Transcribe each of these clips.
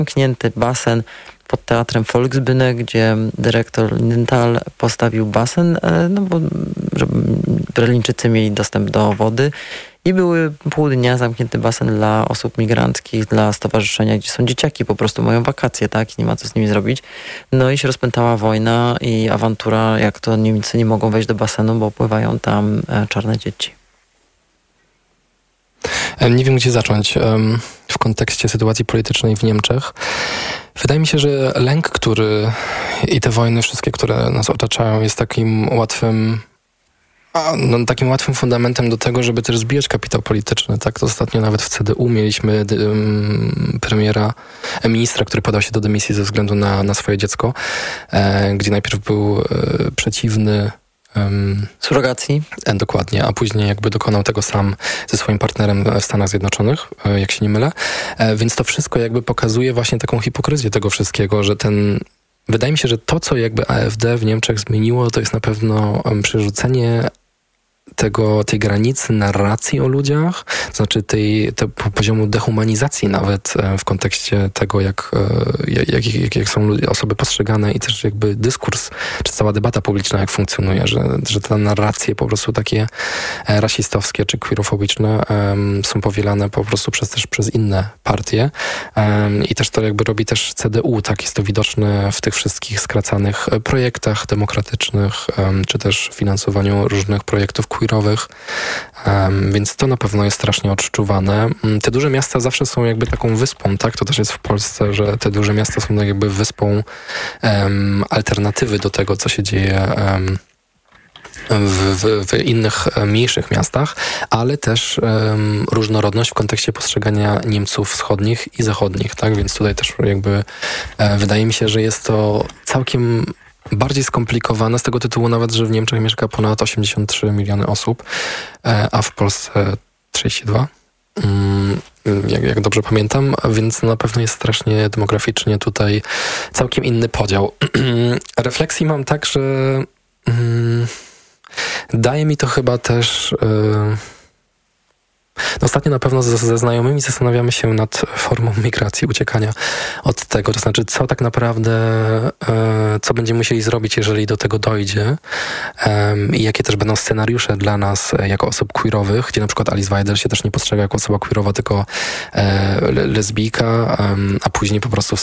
zamknięty basen pod teatrem Volksbühne, gdzie dyrektor Lindenthal postawił basen, no bo żeby Berlińczycy mieli dostęp do wody. I były pół dnia zamknięty basen dla osób migranckich, dla stowarzyszenia, gdzie są dzieciaki, po prostu mają wakacje, tak? I nie ma co z nimi zrobić. No i się rozpętała wojna i awantura, jak to Niemcy nie mogą wejść do basenu, bo pływają tam czarne dzieci. Nie wiem, gdzie zacząć w kontekście sytuacji politycznej w Niemczech. Wydaje mi się, że lęk, który i te wojny wszystkie, które nas otaczają, jest takim łatwym fundamentem do tego, żeby też zbijać kapitał polityczny. Tak, to ostatnio nawet w CDU mieliśmy ministra, który podał się do dymisji ze względu na swoje dziecko, gdzie najpierw był przeciwny surogacji. Dokładnie, a później jakby dokonał tego sam ze swoim partnerem w Stanach Zjednoczonych, jak się nie mylę. Więc to wszystko jakby pokazuje właśnie taką hipokryzję tego wszystkiego, że wydaje mi się, że to, co jakby AfD w Niemczech zmieniło, to jest na pewno przerzucenie tej granicy narracji o ludziach, to znaczy tego poziomu dehumanizacji nawet w kontekście tego, jak są osoby postrzegane i też jakby dyskurs, czy cała debata publiczna jak funkcjonuje, że te narracje po prostu takie rasistowskie czy queerofobiczne są powielane po prostu przez inne partie i też to jakby robi też CDU, tak jest to widoczne w tych wszystkich skracanych projektach demokratycznych, czy też finansowaniu różnych projektów queerowych, więc to na pewno jest strasznie odczuwane. Te duże miasta zawsze są jakby taką wyspą, tak? To też jest w Polsce, że te duże miasta są jakby wyspą alternatywy do tego, co się dzieje w innych mniejszych miastach, ale też różnorodność w kontekście postrzegania Niemców wschodnich i zachodnich, tak? Więc tutaj też jakby wydaje mi się, że jest to całkiem bardziej skomplikowane z tego tytułu nawet, że w Niemczech mieszka ponad 83 miliony osób, a w Polsce 32. Jak dobrze pamiętam, więc na pewno jest strasznie demograficznie tutaj całkiem inny podział. Refleksji mam tak, że daje mi to chyba też... Ostatnio na pewno ze znajomymi zastanawiamy się nad formą migracji, uciekania od tego, to znaczy co tak naprawdę, co będziemy musieli zrobić, jeżeli do tego dojdzie i jakie też będą scenariusze dla nas jako osób queerowych, gdzie na przykład Alice Weidel się też nie postrzega jako osoba queerowa, tylko lesbijka, a później po prostu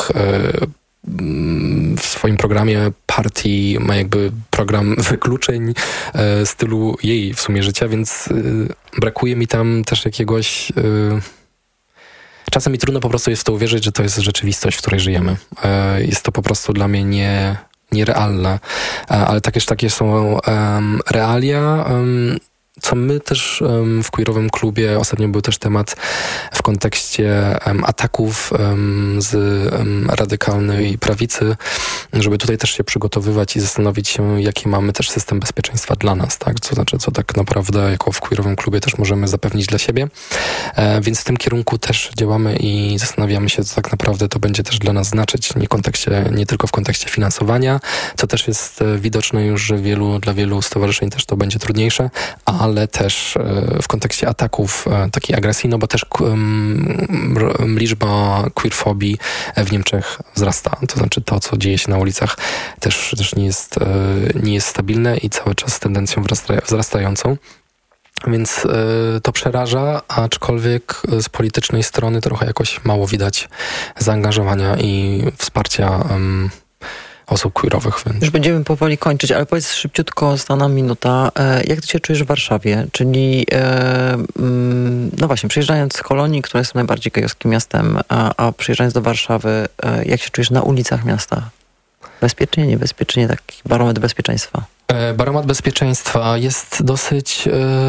w swoim programie partii ma jakby program wykluczeń stylu jej w sumie życia, więc brakuje mi tam też jakiegoś... Czasem mi trudno po prostu jest w to uwierzyć, że to jest rzeczywistość, w której żyjemy. Jest to po prostu dla mnie nierealne. Ale takie są realia. Co my też w queerowym klubie, ostatnio był też temat w kontekście ataków z radykalnej prawicy, żeby tutaj też się przygotowywać i zastanowić się, jaki mamy też system bezpieczeństwa dla nas, tak? Co znaczy, co tak naprawdę jako w queerowym klubie też możemy zapewnić dla siebie. Więc w tym kierunku też działamy i zastanawiamy się, co tak naprawdę to będzie też dla nas znaczyć, nie tylko w kontekście finansowania, co też jest widoczne już, że dla wielu stowarzyszeń też to będzie trudniejsze, ale też w kontekście ataków takiej agresji, no bo też liczba queerfobii w Niemczech wzrasta. To znaczy to, co dzieje się na ulicach też nie jest stabilne i cały czas z tendencją wzrastającą. Więc to przeraża, aczkolwiek z politycznej strony trochę jakoś mało widać zaangażowania i wsparcia osób queerowych. Więc. Już będziemy powoli kończyć, ale powiedz szybciutko, została nam minuta. Jak ty się czujesz w Warszawie? Czyli, no właśnie, przyjeżdżając z Kolonii, która jest najbardziej gejowskim miastem, a przyjeżdżając do Warszawy, jak się czujesz na ulicach miasta? Bezpiecznie, niebezpiecznie, taki barometr bezpieczeństwa? Barometr bezpieczeństwa jest dosyć...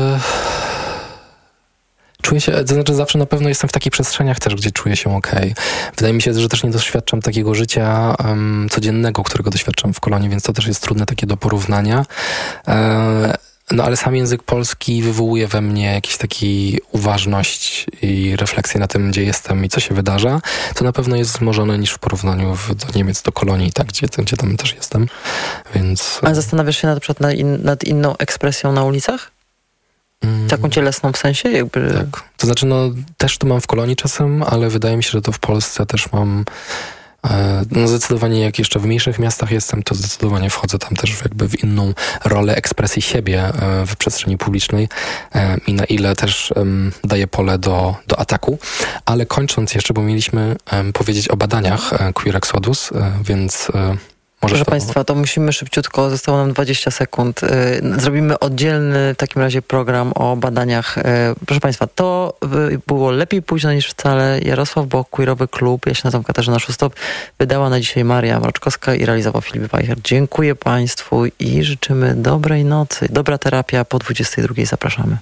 Czuję się, to znaczy zawsze na pewno jestem w takich przestrzeniach też, gdzie czuję się okej. Wydaje mi się, że też nie doświadczam takiego życia codziennego, którego doświadczam w Kolonii, więc to też jest trudne takie do porównania. No ale sam język polski wywołuje we mnie jakąś taką uważność i refleksję na tym, gdzie jestem i co się wydarza, co na pewno jest wzmożone niż w porównaniu do Niemiec, do Kolonii, tak, gdzie tam też jestem. Więc... A zastanawiasz się na przykład nad inną ekspresją na ulicach? Taką cielesną w sensie? Jakby... Tak. To znaczy, też to mam w Kolonii czasem, ale wydaje mi się, że to w Polsce też mam... zdecydowanie jak jeszcze w mniejszych miastach jestem, to zdecydowanie wchodzę tam też jakby w inną rolę ekspresji siebie w przestrzeni publicznej i na ile też daję pole do ataku. Ale kończąc jeszcze, bo mieliśmy powiedzieć o badaniach Queer Exodus, więc... Proszę Państwa, to musimy szybciutko, zostało nam 20 sekund. Zrobimy oddzielny w takim razie program o badaniach. Proszę Państwa, to było lepiej późno niż wcale. Jarosław Boch, Queerowy Klub, ja się nazywam Katarzyna Szustop, wydała na dzisiaj Maria Mroczkowska i realizował Filip Weicher. Dziękuję Państwu i życzymy dobrej nocy. Dobra terapia po 22:00. Zapraszamy.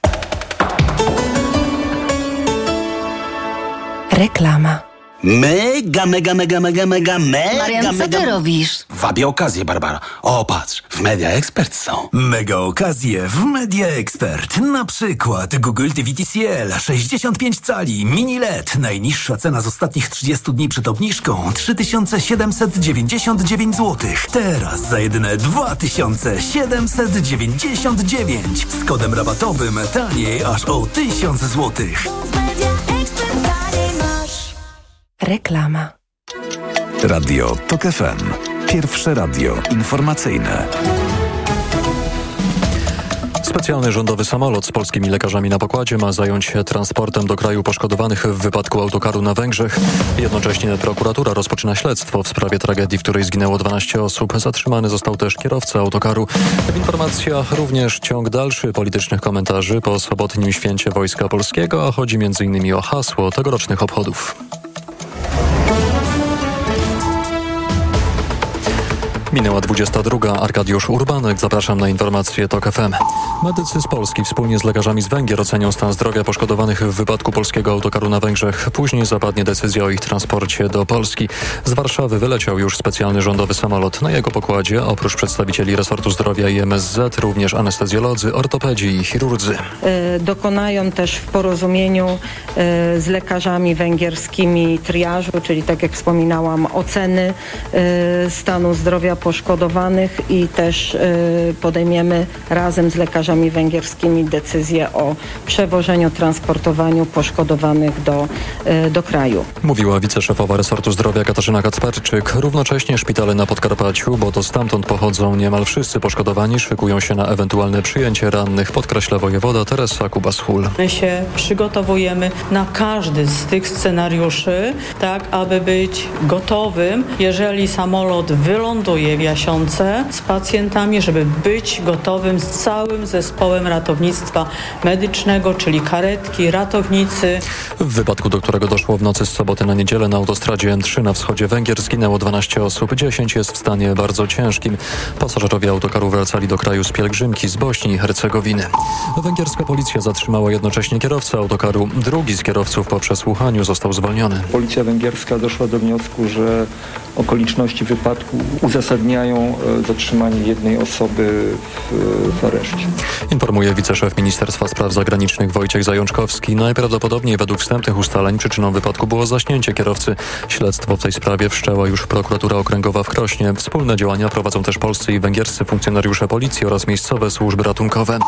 Reklama. Mega. Marian, co ty robisz? Wabię okazję, Barbara. O, patrz, w Media Expert są. Mega okazje w Media Expert. Na przykład Google TV TCL 65 cali, mini LED. Najniższa cena z ostatnich 30 dni przed obniżką 3799 zł. Teraz za jedyne 2799. Z kodem rabatowym taniej aż o 1000 zł. Reklama. Radio TOK FM. Pierwsze radio informacyjne. Specjalny rządowy samolot z polskimi lekarzami na pokładzie ma zająć się transportem do kraju poszkodowanych w wypadku autokaru na Węgrzech. Jednocześnie prokuratura rozpoczyna śledztwo w sprawie tragedii, w której zginęło 12 osób. Zatrzymany został też kierowca autokaru. W informacjach również ciąg dalszy politycznych komentarzy po sobotnim święcie Wojska Polskiego, a chodzi m.in. o hasło tegorocznych obchodów. Minęła 22. Arkadiusz Urbanek. Zapraszam na informacje TOK FM. Medycy z Polski wspólnie z lekarzami z Węgier ocenią stan zdrowia poszkodowanych w wypadku polskiego autokaru na Węgrzech. Później zapadnie decyzja o ich transporcie do Polski. Z Warszawy wyleciał już specjalny rządowy samolot. Na jego pokładzie oprócz przedstawicieli resortu zdrowia i MSZ również anestezjolodzy, ortopedzi i chirurdzy. Dokonają też w porozumieniu z lekarzami węgierskimi triażu, czyli tak jak wspominałam, oceny stanu zdrowia poszkodowanych i też podejmiemy razem z lekarzami węgierskimi decyzję o przewożeniu, transportowaniu poszkodowanych do kraju. Mówiła wiceszefowa resortu zdrowia Katarzyna Kacperczyk. Równocześnie szpitale na Podkarpaciu, bo to stamtąd pochodzą niemal wszyscy poszkodowani, szykują się na ewentualne przyjęcie rannych, podkreśla wojewoda Teresa Kubas-Hul. My się przygotowujemy na każdy z tych scenariuszy, tak aby być gotowym, jeżeli samolot wyląduje w Jasionce z pacjentami, żeby być gotowym z całym zespołem ratownictwa medycznego, czyli karetki, ratownicy. W wypadku, do którego doszło w nocy z soboty na niedzielę na autostradzie M3 na wschodzie Węgier zginęło 12 osób, 10 jest w stanie bardzo ciężkim. Pasażerowie autokaru wracali do kraju z pielgrzymki z Bośni i Hercegowiny. Węgierska policja zatrzymała jednocześnie kierowcę autokaru. Drugi z kierowców po przesłuchaniu został zwolniony. Policja węgierska doszła do wniosku, że okoliczności wypadku uzasadniają zatrzymanie jednej osoby w areszcie. Informuje wiceszef Ministerstwa Spraw Zagranicznych Wojciech Zajączkowski. Najprawdopodobniej według wstępnych ustaleń przyczyną wypadku było zaśnięcie kierowcy. Śledztwo w tej sprawie wszczęła już prokuratura okręgowa w Krośnie. Wspólne działania prowadzą też polscy i węgierscy funkcjonariusze policji oraz miejscowe służby ratunkowe.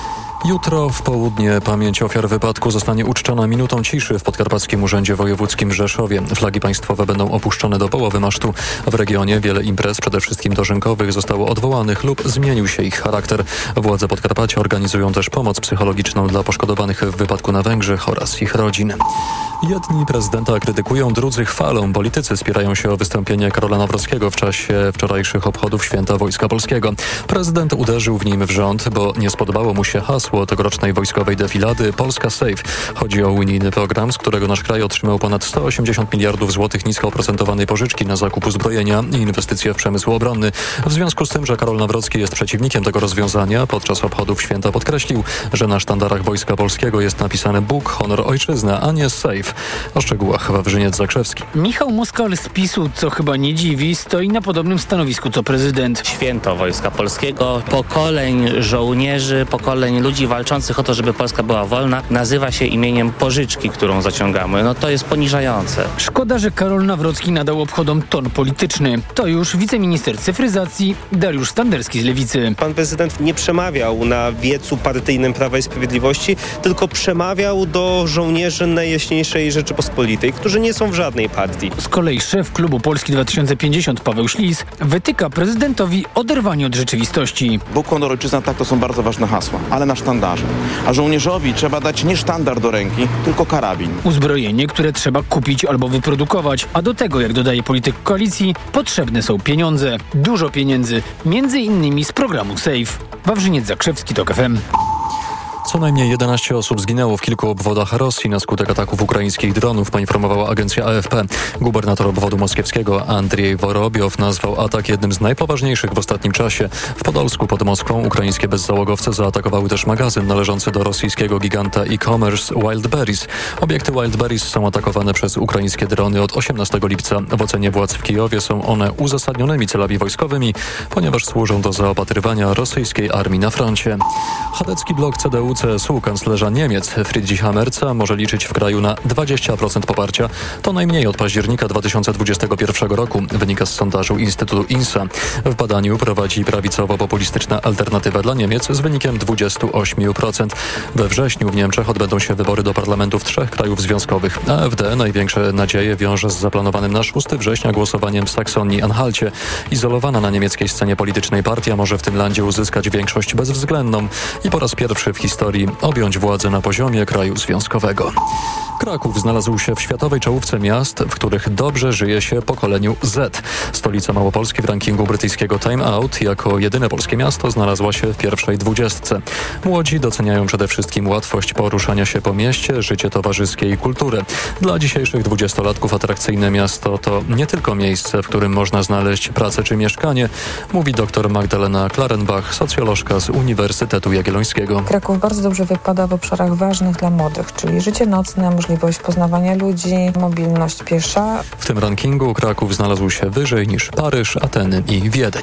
Jutro w południe pamięć ofiar wypadku zostanie uczczona minutą ciszy w Podkarpackim Urzędzie Wojewódzkim w Rzeszowie. Flagi państwowe będą opuszczone do połowy masztu. W regionie wiele imprez, przede wszystkim dożynkowych, zostało odwołanych lub zmienił się ich charakter. Władze Podkarpacia organizują też pomoc psychologiczną dla poszkodowanych w wypadku na Węgrzech oraz ich rodzin. Jedni prezydenta krytykują, drudzy chwalą. Politycy spierają się o wystąpienie Karola Nawrockiego w czasie wczorajszych obchodów Święta Wojska Polskiego. Prezydent uderzył w nim w rząd, bo nie spodobało mu się hasło tegorocznej wojskowej defilady Polska Safe. Chodzi o unijny program, z którego nasz kraj otrzymał ponad 180 miliardów złotych nisko oprocentowanej pożyczki na zakup uzbrojenia i inwestycje w przemysł obronny. W związku z tym, że Karol Nawrocki jest przeciwnikiem tego rozwiązania, podczas obchodów święta podkreślił, że na sztandarach Wojska Polskiego jest napisane Bóg, honor, ojczyzna, a nie Safe. O szczegółach Wawrzyniec Zakrzewski. Michał Moskal z PiS-u, co chyba nie dziwi, stoi na podobnym stanowisku co prezydent. Święto Wojska Polskiego, pokoleń żołnierzy, pokoleń ludzi ludzi walczących o to, żeby Polska była wolna, nazywa się imieniem pożyczki, którą zaciągamy. No to jest poniżające. Szkoda, że Karol Nawrocki nadał obchodom ton polityczny. To już wiceminister cyfryzacji Dariusz Standerski z Lewicy. Pan prezydent nie przemawiał na wiecu partyjnym Prawa i Sprawiedliwości, tylko przemawiał do żołnierzy Najjaśniejszej Rzeczypospolitej, którzy nie są w żadnej partii. Z kolei szef klubu Polski 2050 Paweł Ślis wytyka prezydentowi oderwanie od rzeczywistości. Bóg, honor, ojczyzna, tak, to są bardzo ważne hasła, ale na sztandarze. A żołnierzowi trzeba dać nie sztandar do ręki, tylko karabin. Uzbrojenie, które trzeba kupić albo wyprodukować, a do tego, jak dodaje polityk koalicji, potrzebne są pieniądze. Dużo pieniędzy, między innymi z programu SAFE. Wawrzyniec Zakrzewski, TOK FM. Co najmniej 11 osób zginęło w kilku obwodach Rosji na skutek ataków ukraińskich dronów, poinformowała agencja AFP. Gubernator obwodu moskiewskiego Andrzej Worobiow nazwał atak jednym z najpoważniejszych w ostatnim czasie. W Podolsku pod Moskwą ukraińskie bezzałogowce zaatakowały też magazyn należący do rosyjskiego giganta e-commerce Wildberries. Obiekty Wildberries są atakowane przez ukraińskie drony od 18 lipca. W ocenie władz w Kijowie są one uzasadnionymi celami wojskowymi, ponieważ służą do zaopatrywania rosyjskiej armii na froncie. Chadecki blok CDU-CSU kanclerza Niemiec Friedricha Merza może liczyć w kraju na 20% poparcia. To najmniej od października 2021 roku, wynika z sondażu Instytutu INSA. W badaniu prowadzi prawicowo-populistyczna Alternatywa dla Niemiec z wynikiem 28%. We wrześniu w Niemczech odbędą się wybory do parlamentów 3 krajów związkowych. AfD największe nadzieje wiąże z zaplanowanym na 6 września głosowaniem w Saksonii-Anhalcie. Izolowana na niemieckiej scenie politycznej partia może w tym landzie uzyskać większość bezwzględną i po raz pierwszy w historii objąć władzę na poziomie kraju związkowego. Kraków znalazł się w światowej czołówce miast, w których dobrze żyje się pokoleniu Z. Stolica Małopolski w rankingu brytyjskiego Time Out jako jedyne polskie miasto znalazła się w pierwszej 20. Młodzi doceniają przede wszystkim łatwość poruszania się po mieście, życie towarzyskie i kulturę. Dla dzisiejszych 20-latków atrakcyjne miasto to nie tylko miejsce, w którym można znaleźć pracę czy mieszkanie, mówi dr Magdalena Klarenbach, socjolożka z Uniwersytetu Jagiellońskiego. Kraków bardzo dobrze wypada w obszarach ważnych dla młodych, czyli życie nocne, możliwość poznawania ludzi, mobilność piesza. W tym rankingu Kraków znalazł się wyżej niż Paryż, Ateny i Wiedeń.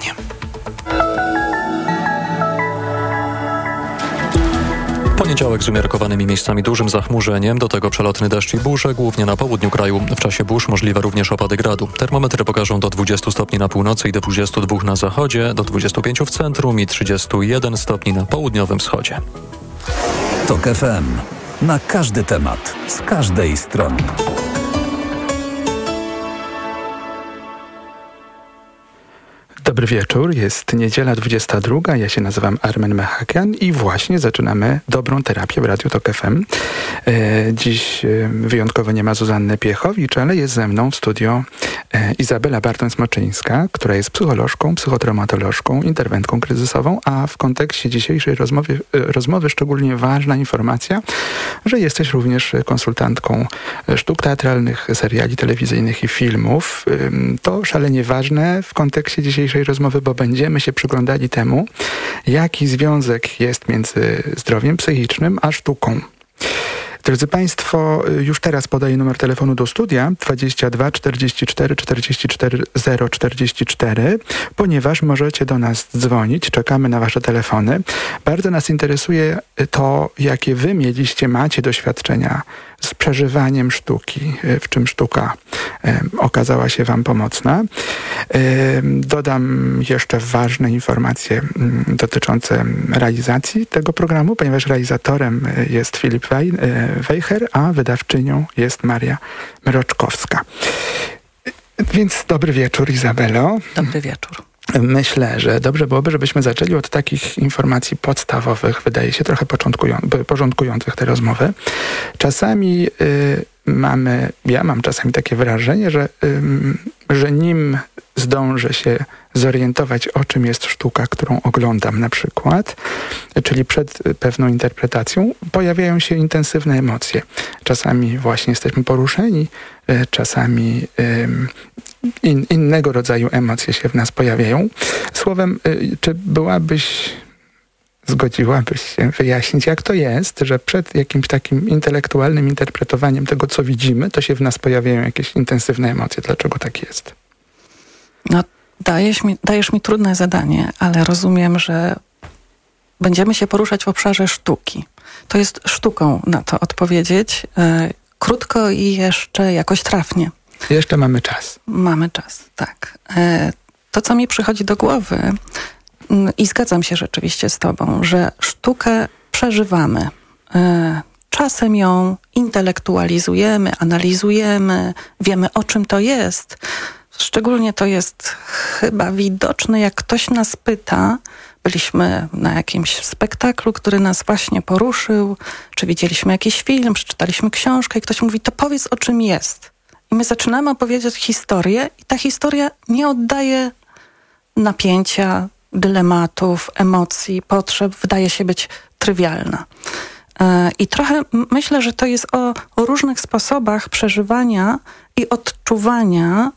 Poniedziałek z umiarkowanymi miejscami dużym zachmurzeniem, do tego przelotny deszcz i burze, głównie na południu kraju. W czasie burz możliwe również opady gradu. Termometry pokażą do 20 stopni na północy i do 22 na zachodzie, do 25 w centrum i 31 stopni na południowym wschodzie. TOK FM. Na każdy temat, z każdej strony. Dobry wieczór, jest niedziela 22, ja się nazywam Armen Mechakian i właśnie zaczynamy dobrą terapię w Radiu TOK FM. Dziś wyjątkowo nie ma Zuzanny Piechowicz, ale jest ze mną w studio Izabela Bartoń-Smoczyńska, która jest psycholożką, psychotraumatolożką, interwentką kryzysową, a w kontekście dzisiejszej rozmowy szczególnie ważna informacja, że jesteś również konsultantką sztuk teatralnych, seriali telewizyjnych i filmów. To szalenie ważne w kontekście dzisiejszej rozmowy, bo będziemy się przyglądali temu, jaki związek jest między zdrowiem psychicznym a sztuką. Drodzy Państwo, już teraz podaję numer telefonu do studia 22 44 44 044, ponieważ możecie do nas dzwonić, czekamy na Wasze telefony. Bardzo nas interesuje to, jakie Wy macie doświadczenia z przeżywaniem sztuki, w czym sztuka okazała się Wam pomocna. Dodam jeszcze ważne informacje dotyczące realizacji tego programu, ponieważ realizatorem jest Filip Wejher, a wydawczynią jest Maria Mroczkowska. Więc dobry wieczór, Izabelo. Dobry wieczór. Myślę, że dobrze byłoby, żebyśmy zaczęli od takich informacji podstawowych, wydaje się trochę porządkujących tę rozmowę. Czasami ja mam czasami takie wrażenie, że nim zdążę się zorientować, o czym jest sztuka, którą oglądam na przykład, czyli przed pewną interpretacją, pojawiają się intensywne emocje. Czasami właśnie jesteśmy poruszeni, czasami innego rodzaju emocje się w nas pojawiają. Słowem, czy zgodziłabyś się wyjaśnić, jak to jest, że przed jakimś takim intelektualnym interpretowaniem tego, co widzimy, to się w nas pojawiają jakieś intensywne emocje. Dlaczego tak jest? No, dajesz mi trudne zadanie, ale rozumiem, że będziemy się poruszać w obszarze sztuki. To jest sztuką na to odpowiedzieć. Krótko i jeszcze jakoś trafnie. Jeszcze mamy czas. Mamy czas, tak. To, co mi przychodzi do głowy i zgadzam się rzeczywiście z tobą, że sztukę przeżywamy. Czasem ją intelektualizujemy, analizujemy, wiemy, o czym to jest. Szczególnie to jest chyba widoczne, jak ktoś nas pyta, byliśmy na jakimś spektaklu, który nas właśnie poruszył, czy widzieliśmy jakiś film, przeczytaliśmy książkę i ktoś mówi, to powiedz, o czym jest. I my zaczynamy opowiedzieć historię i ta historia nie oddaje napięcia, dylematów, emocji, potrzeb, wydaje się być trywialna. I trochę myślę, że to jest o różnych sposobach przeżywania i odczuwania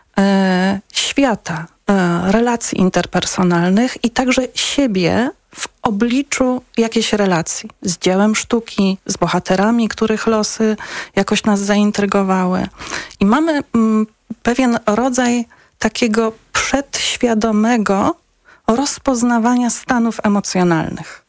świata, relacji interpersonalnych i także siebie w obliczu jakiejś relacji z dziełem sztuki, z bohaterami, których losy jakoś nas zaintrygowały. I mamy pewien rodzaj takiego przedświadomego rozpoznawania stanów emocjonalnych.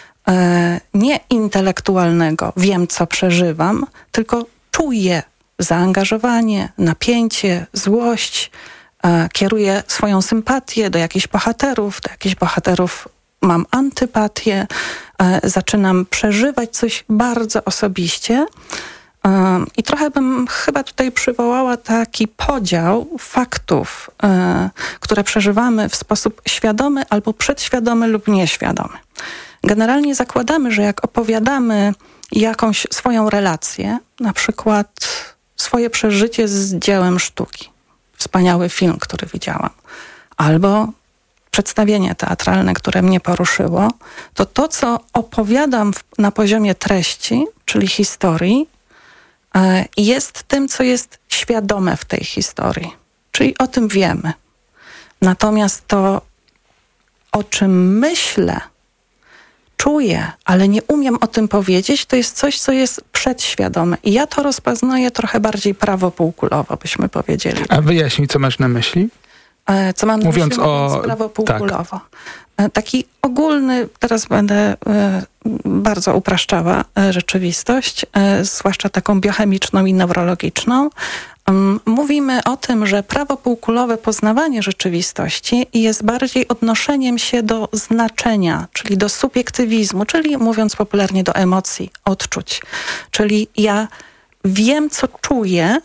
Nie intelektualnego, wiem, co przeżywam, tylko czuję zaangażowanie, napięcie, złość, kieruję swoją sympatię do jakichś bohaterów mam antypatię, zaczynam przeżywać coś bardzo osobiście i trochę bym chyba tutaj przywołała taki podział faktów, które przeżywamy w sposób świadomy albo przedświadomy lub nieświadomy. Generalnie zakładamy, że jak opowiadamy jakąś swoją relację, na przykład swoje przeżycie z dziełem sztuki, wspaniały film, który widziałam, albo przedstawienie teatralne, które mnie poruszyło, to, co opowiadam na poziomie treści, czyli historii, jest tym, co jest świadome w tej historii. Czyli o tym wiemy. Natomiast to, o czym myślę, czuję, ale nie umiem o tym powiedzieć, to jest coś, co jest przedświadome. I ja to rozpoznaję trochę bardziej prawopółkulowo, byśmy powiedzieli. A wyjaśnij, co masz na myśli? Co mam na myśli, mówiąc prawopółkulowo. Tak. Taki ogólny, teraz będę bardzo upraszczała rzeczywistość, zwłaszcza taką biochemiczną i neurologiczną. Mówimy o tym, że prawopółkulowe poznawanie rzeczywistości jest bardziej odnoszeniem się do znaczenia, czyli do subiektywizmu, czyli mówiąc popularnie do emocji, odczuć. Czyli ja wiem, co czuję,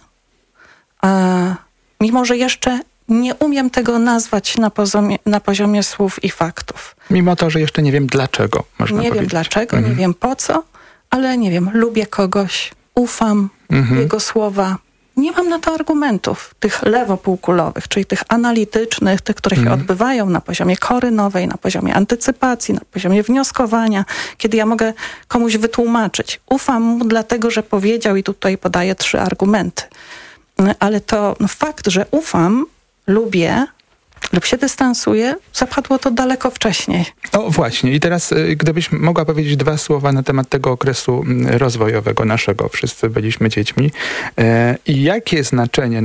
mimo że jeszcze nie umiem tego nazwać na poziomie słów i faktów. Mimo to, że jeszcze nie wiem dlaczego, można powiedzieć. Nie wiem dlaczego, nie wiem po co, ale nie wiem, lubię kogoś, ufam jego słowa. Nie mam na to argumentów, tych lewopółkulowych, czyli tych analitycznych, tych, które się odbywają na poziomie kory nowej, na poziomie antycypacji, na poziomie wnioskowania, kiedy ja mogę komuś wytłumaczyć. Ufam mu dlatego, że powiedział i tutaj podaję 3 argumenty. Ale to fakt, że ufam, lubię lub się dystansuję, zapadło to daleko wcześniej. O właśnie. I teraz gdybyś mogła powiedzieć 2 słowa na temat tego okresu rozwojowego naszego. Wszyscy byliśmy dziećmi. I jakie znaczenie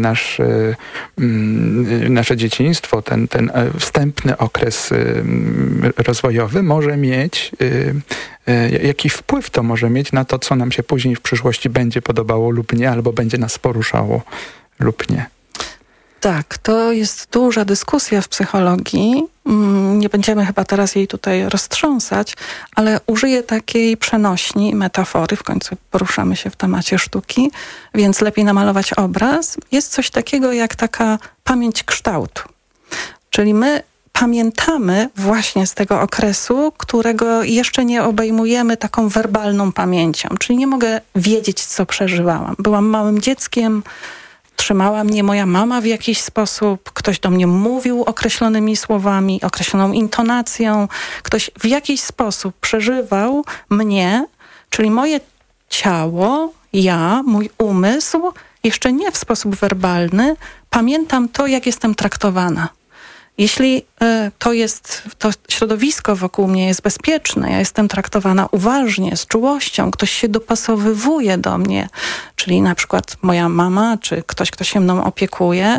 nasze dzieciństwo, ten wstępny okres rozwojowy może mieć, jaki wpływ to może mieć na to, co nam się później w przyszłości będzie podobało lub nie, albo będzie nas poruszało lub nie? Tak, to jest duża dyskusja w psychologii. Nie będziemy chyba teraz jej tutaj roztrząsać, ale użyję takiej przenośni, metafory, w końcu poruszamy się w temacie sztuki, więc lepiej namalować obraz. Jest coś takiego jak taka pamięć kształtu. Czyli my pamiętamy właśnie z tego okresu, którego jeszcze nie obejmujemy taką werbalną pamięcią. Czyli nie mogę wiedzieć, co przeżywałam. Byłam małym dzieckiem, trzymała mnie moja mama w jakiś sposób, ktoś do mnie mówił określonymi słowami, określoną intonacją, ktoś w jakiś sposób przeżywał mnie, czyli moje ciało, ja, mój umysł, jeszcze nie w sposób werbalny, pamiętam to, jak jestem traktowana. Jeśli to środowisko wokół mnie jest bezpieczne, ja jestem traktowana uważnie, z czułością, ktoś się dopasowywuje do mnie, czyli na przykład moja mama, czy ktoś, kto się mną opiekuje,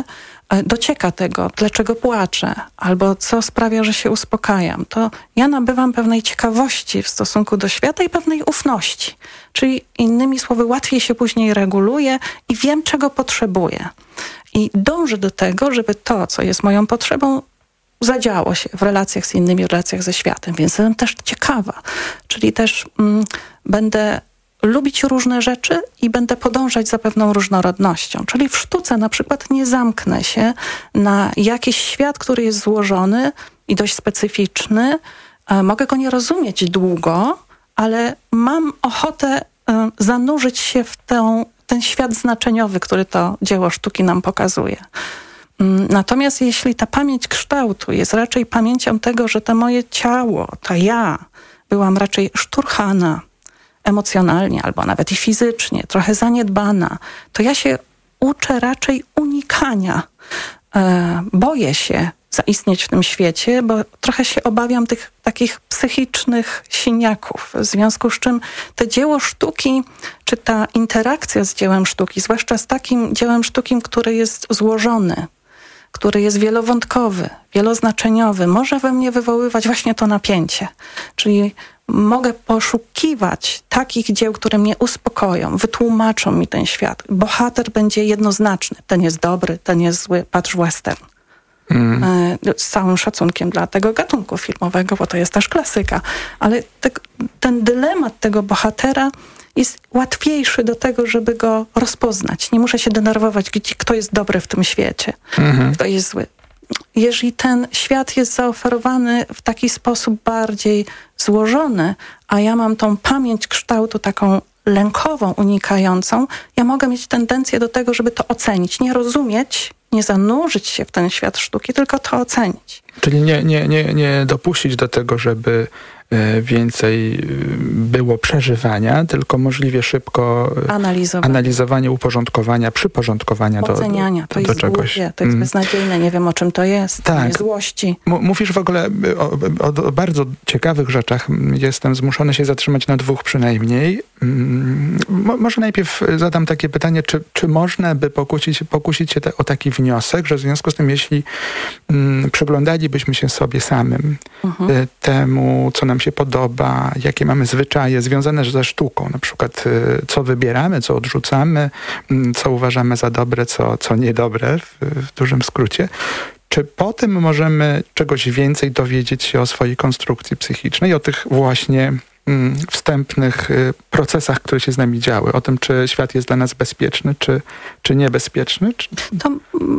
docieka tego, dlaczego płaczę, albo co sprawia, że się uspokajam, to ja nabywam pewnej ciekawości w stosunku do świata i pewnej ufności. Czyli innymi słowy, łatwiej się później reguluję i wiem, czego potrzebuję. I dążę do tego, żeby to, co jest moją potrzebą, zadziało się w relacjach z innymi, w relacjach ze światem. Więc jestem też ciekawa. Czyli też będę lubić różne rzeczy i będę podążać za pewną różnorodnością. Czyli w sztuce na przykład nie zamknę się na jakiś świat, który jest złożony i dość specyficzny. Mogę go nie rozumieć długo, ale mam ochotę zanurzyć się w ten świat znaczeniowy, który to dzieło sztuki nam pokazuje. Natomiast jeśli ta pamięć kształtu jest raczej pamięcią tego, że to moje ciało, to ja byłam raczej szturchana emocjonalnie albo nawet i fizycznie, trochę zaniedbana, to ja się uczę raczej unikania. Boję się zaistnieć w tym świecie, bo trochę się obawiam tych takich psychicznych siniaków, w związku z czym to dzieło sztuki, czy ta interakcja z dziełem sztuki, zwłaszcza z takim dziełem sztuki, który jest złożony, który jest wielowątkowy, wieloznaczeniowy, może we mnie wywoływać właśnie to napięcie. Czyli mogę poszukiwać takich dzieł, które mnie uspokoją, wytłumaczą mi ten świat. Bohater będzie jednoznaczny. Ten jest dobry, ten jest zły. Patrz western. Z całym szacunkiem dla tego gatunku filmowego, bo to jest też klasyka. Ale ten dylemat tego bohatera jest łatwiejszy do tego, żeby go rozpoznać. Nie muszę się denerwować, kto jest dobry w tym świecie, kto jest zły. Jeżeli ten świat jest zaoferowany w taki sposób bardziej złożony, a ja mam tą pamięć kształtu taką lękową, unikającą, ja mogę mieć tendencję do tego, żeby to ocenić, nie rozumieć, nie zanurzyć się w ten świat sztuki, tylko to ocenić. Czyli nie dopuścić do tego, żeby więcej było przeżywania, tylko możliwie szybko analizowanie, uporządkowania, przyporządkowania oceniania. Do czegoś. Głupie, to jest beznadziejne, nie wiem o czym to jest, tak. Złości. Mówisz w ogóle o bardzo ciekawych rzeczach. Jestem zmuszony się zatrzymać na dwóch przynajmniej. Może najpierw zadam takie pytanie, czy można by pokusić się o taki wniosek, że w związku z tym, jeśli przyglądalibyśmy się sobie samym, temu, co nam się podoba, jakie mamy zwyczaje związane ze sztuką, na przykład co wybieramy, co odrzucamy, co uważamy za dobre, co niedobre, w dużym skrócie. Czy po tym możemy czegoś więcej dowiedzieć się o swojej konstrukcji psychicznej, o tych właśnie wstępnych procesach, które się z nami działy, o tym, czy świat jest dla nas bezpieczny, czy niebezpieczny? To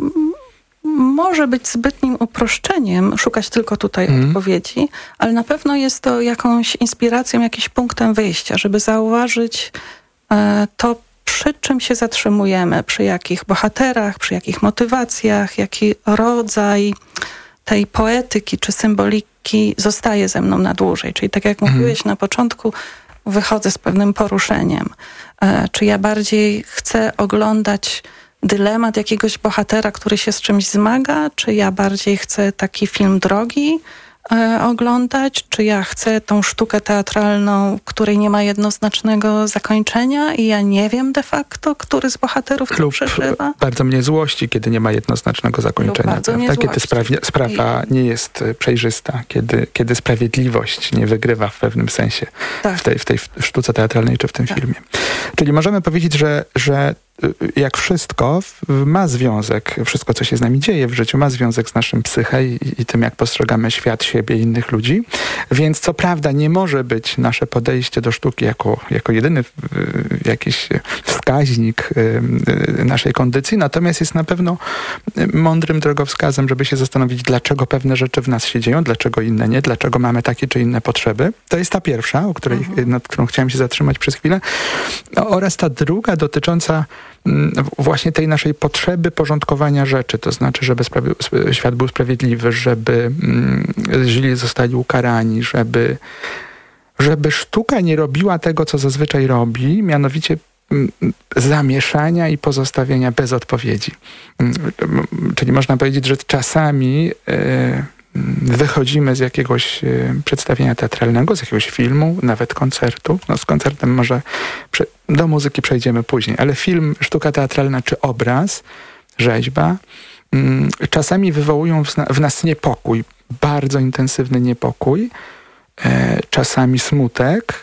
może być zbytnim uproszczeniem, szukać tylko tutaj odpowiedzi, ale na pewno jest to jakąś inspiracją, jakimś punktem wyjścia, żeby zauważyć to, przy czym się zatrzymujemy, przy jakich bohaterach, przy jakich motywacjach, jaki rodzaj tej poetyki czy symboliki zostaje ze mną na dłużej. Czyli tak jak mówiłeś na początku, wychodzę z pewnym poruszeniem. Czy ja bardziej chcę oglądać dylemat jakiegoś bohatera, który się z czymś zmaga, czy ja bardziej chcę taki film drogi oglądać, czy ja chcę tą sztukę teatralną, której nie ma jednoznacznego zakończenia i ja nie wiem de facto, który z bohaterów to przeżywa. Bardzo mnie złości, kiedy nie ma jednoznacznego zakończenia. Kiedy sprawa nie jest przejrzysta, kiedy sprawiedliwość nie wygrywa w pewnym sensie w tej sztuce teatralnej czy w tym filmie. Czyli możemy powiedzieć, że jak wszystko ma związek, wszystko co się z nami dzieje w życiu ma związek z naszym psyche i tym, jak postrzegamy świat, siebie i innych ludzi. Więc co prawda nie może być nasze podejście do sztuki jako jedyny jakiś wskaźnik naszej kondycji, natomiast jest na pewno mądrym drogowskazem, żeby się zastanowić, dlaczego pewne rzeczy w nas się dzieją, dlaczego inne nie, dlaczego mamy takie czy inne potrzeby. To jest ta pierwsza, nad którą chciałem się zatrzymać przez chwilę. Oraz ta druga dotycząca właśnie tej naszej potrzeby porządkowania rzeczy, to znaczy, żeby świat był sprawiedliwy, żeby źli zostali ukarani, żeby sztuka nie robiła tego, co zazwyczaj robi, mianowicie zamieszania i pozostawienia bez odpowiedzi. Czyli można powiedzieć, że czasami wychodzimy z jakiegoś przedstawienia teatralnego, z jakiegoś filmu, nawet koncertu. Z koncertem może do muzyki przejdziemy później, ale film, sztuka teatralna czy obraz, rzeźba czasami wywołują w nas niepokój, bardzo intensywny niepokój, czasami smutek,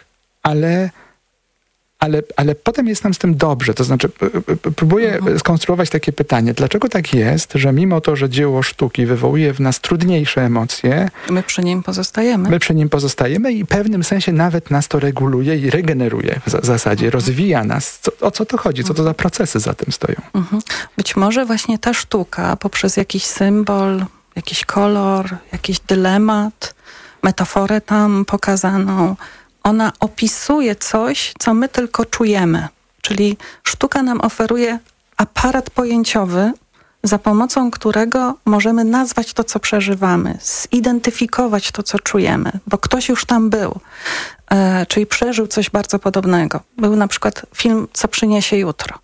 ale potem jest nam z tym dobrze. To znaczy, próbuję skonstruować takie pytanie. Dlaczego tak jest, że mimo to, że dzieło sztuki wywołuje w nas trudniejsze emocje, my przy nim pozostajemy i w pewnym sensie nawet nas to reguluje i regeneruje w zasadzie, rozwija nas. O co to chodzi? Co to za procesy za tym stoją? Być może właśnie ta sztuka poprzez jakiś symbol, jakiś kolor, jakiś dylemat, metaforę tam pokazaną, ona opisuje coś, co my tylko czujemy. Czyli sztuka nam oferuje aparat pojęciowy, za pomocą którego możemy nazwać to, co przeżywamy, zidentyfikować to, co czujemy, bo ktoś już tam był, czyli przeżył coś bardzo podobnego. Był na przykład film Co przyniesie jutro,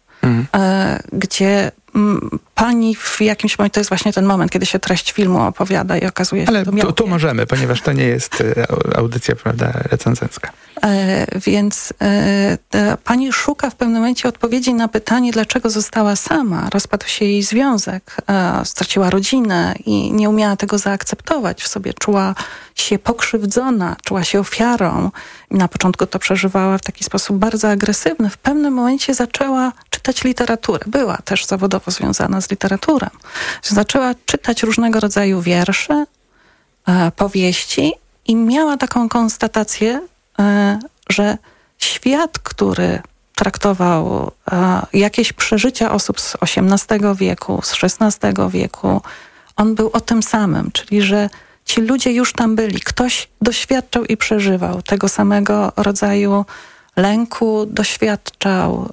gdzie pani w jakimś momencie, to jest właśnie ten moment, kiedy się treść filmu opowiada i okazuje się... Ale tu możemy, ponieważ to nie jest audycja, prawda, recenzencka. Więc pani szuka w pewnym momencie odpowiedzi na pytanie, dlaczego została sama. Rozpadł się jej związek, straciła rodzinę i nie umiała tego zaakceptować w sobie. Czuła się pokrzywdzona, czuła się ofiarą. I na początku to przeżywała w taki sposób bardzo agresywny. W pewnym momencie zaczęła czytać literaturę. Była też zawodowo związana z literaturą. Zaczęła czytać różnego rodzaju wiersze, powieści i miała taką konstatację, że świat, który traktował jakieś przeżycia osób z XVIII wieku, z XVI wieku, on był o tym samym, czyli że ci ludzie już tam byli. Ktoś doświadczał i przeżywał tego samego rodzaju lęku, doświadczał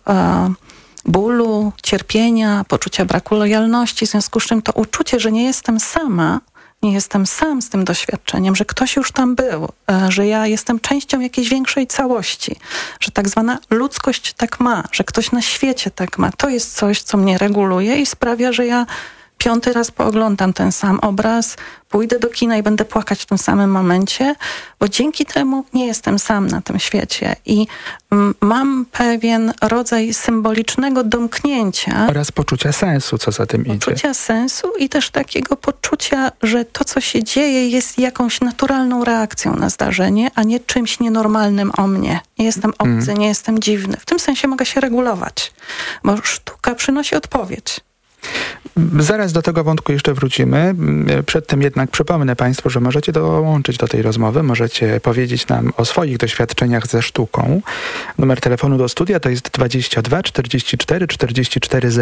bólu, cierpienia, poczucia braku lojalności, w związku z czym to uczucie, że nie jestem sama, nie jestem sam z tym doświadczeniem, że ktoś już tam był, że ja jestem częścią jakiejś większej całości, że tak zwana ludzkość tak ma, że ktoś na świecie tak ma. To jest coś, co mnie reguluje i sprawia, że ja 5. raz pooglądam ten sam obraz, pójdę do kina i będę płakać w tym samym momencie, bo dzięki temu nie jestem sam na tym świecie i mam pewien rodzaj symbolicznego domknięcia. Oraz poczucia sensu, co za tym idzie. Poczucia sensu i też takiego poczucia, że to, co się dzieje, jest jakąś naturalną reakcją na zdarzenie, a nie czymś nienormalnym o mnie. Nie jestem obcy, nie jestem dziwny. W tym sensie mogę się regulować, bo sztuka przynosi odpowiedź. Zaraz do tego wątku jeszcze wrócimy. Przedtem jednak przypomnę Państwu, że możecie dołączyć do tej rozmowy, możecie powiedzieć nam o swoich doświadczeniach ze sztuką. Numer telefonu do studia to jest 22 44 44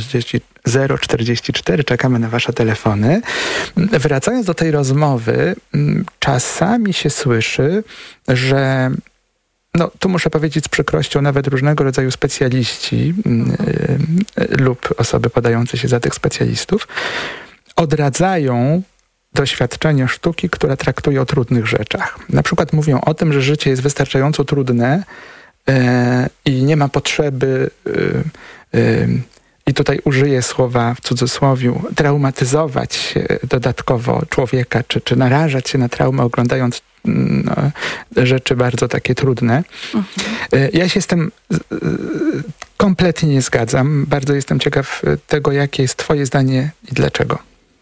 044. Czekamy na Wasze telefony. Wracając do tej rozmowy, czasami się słyszy, że tu muszę powiedzieć z przykrością, nawet różnego rodzaju specjaliści lub osoby podające się za tych specjalistów odradzają doświadczenie sztuki, która traktuje o trudnych rzeczach. Na przykład mówią o tym, że życie jest wystarczająco trudne i nie ma potrzeby, i tutaj użyję słowa w cudzysłowiu, traumatyzować dodatkowo człowieka, czy narażać się na traumę, oglądając rzeczy bardzo takie trudne. Ja się z tym kompletnie nie zgadzam. Bardzo jestem ciekaw tego, jakie jest Twoje zdanie i dlaczego.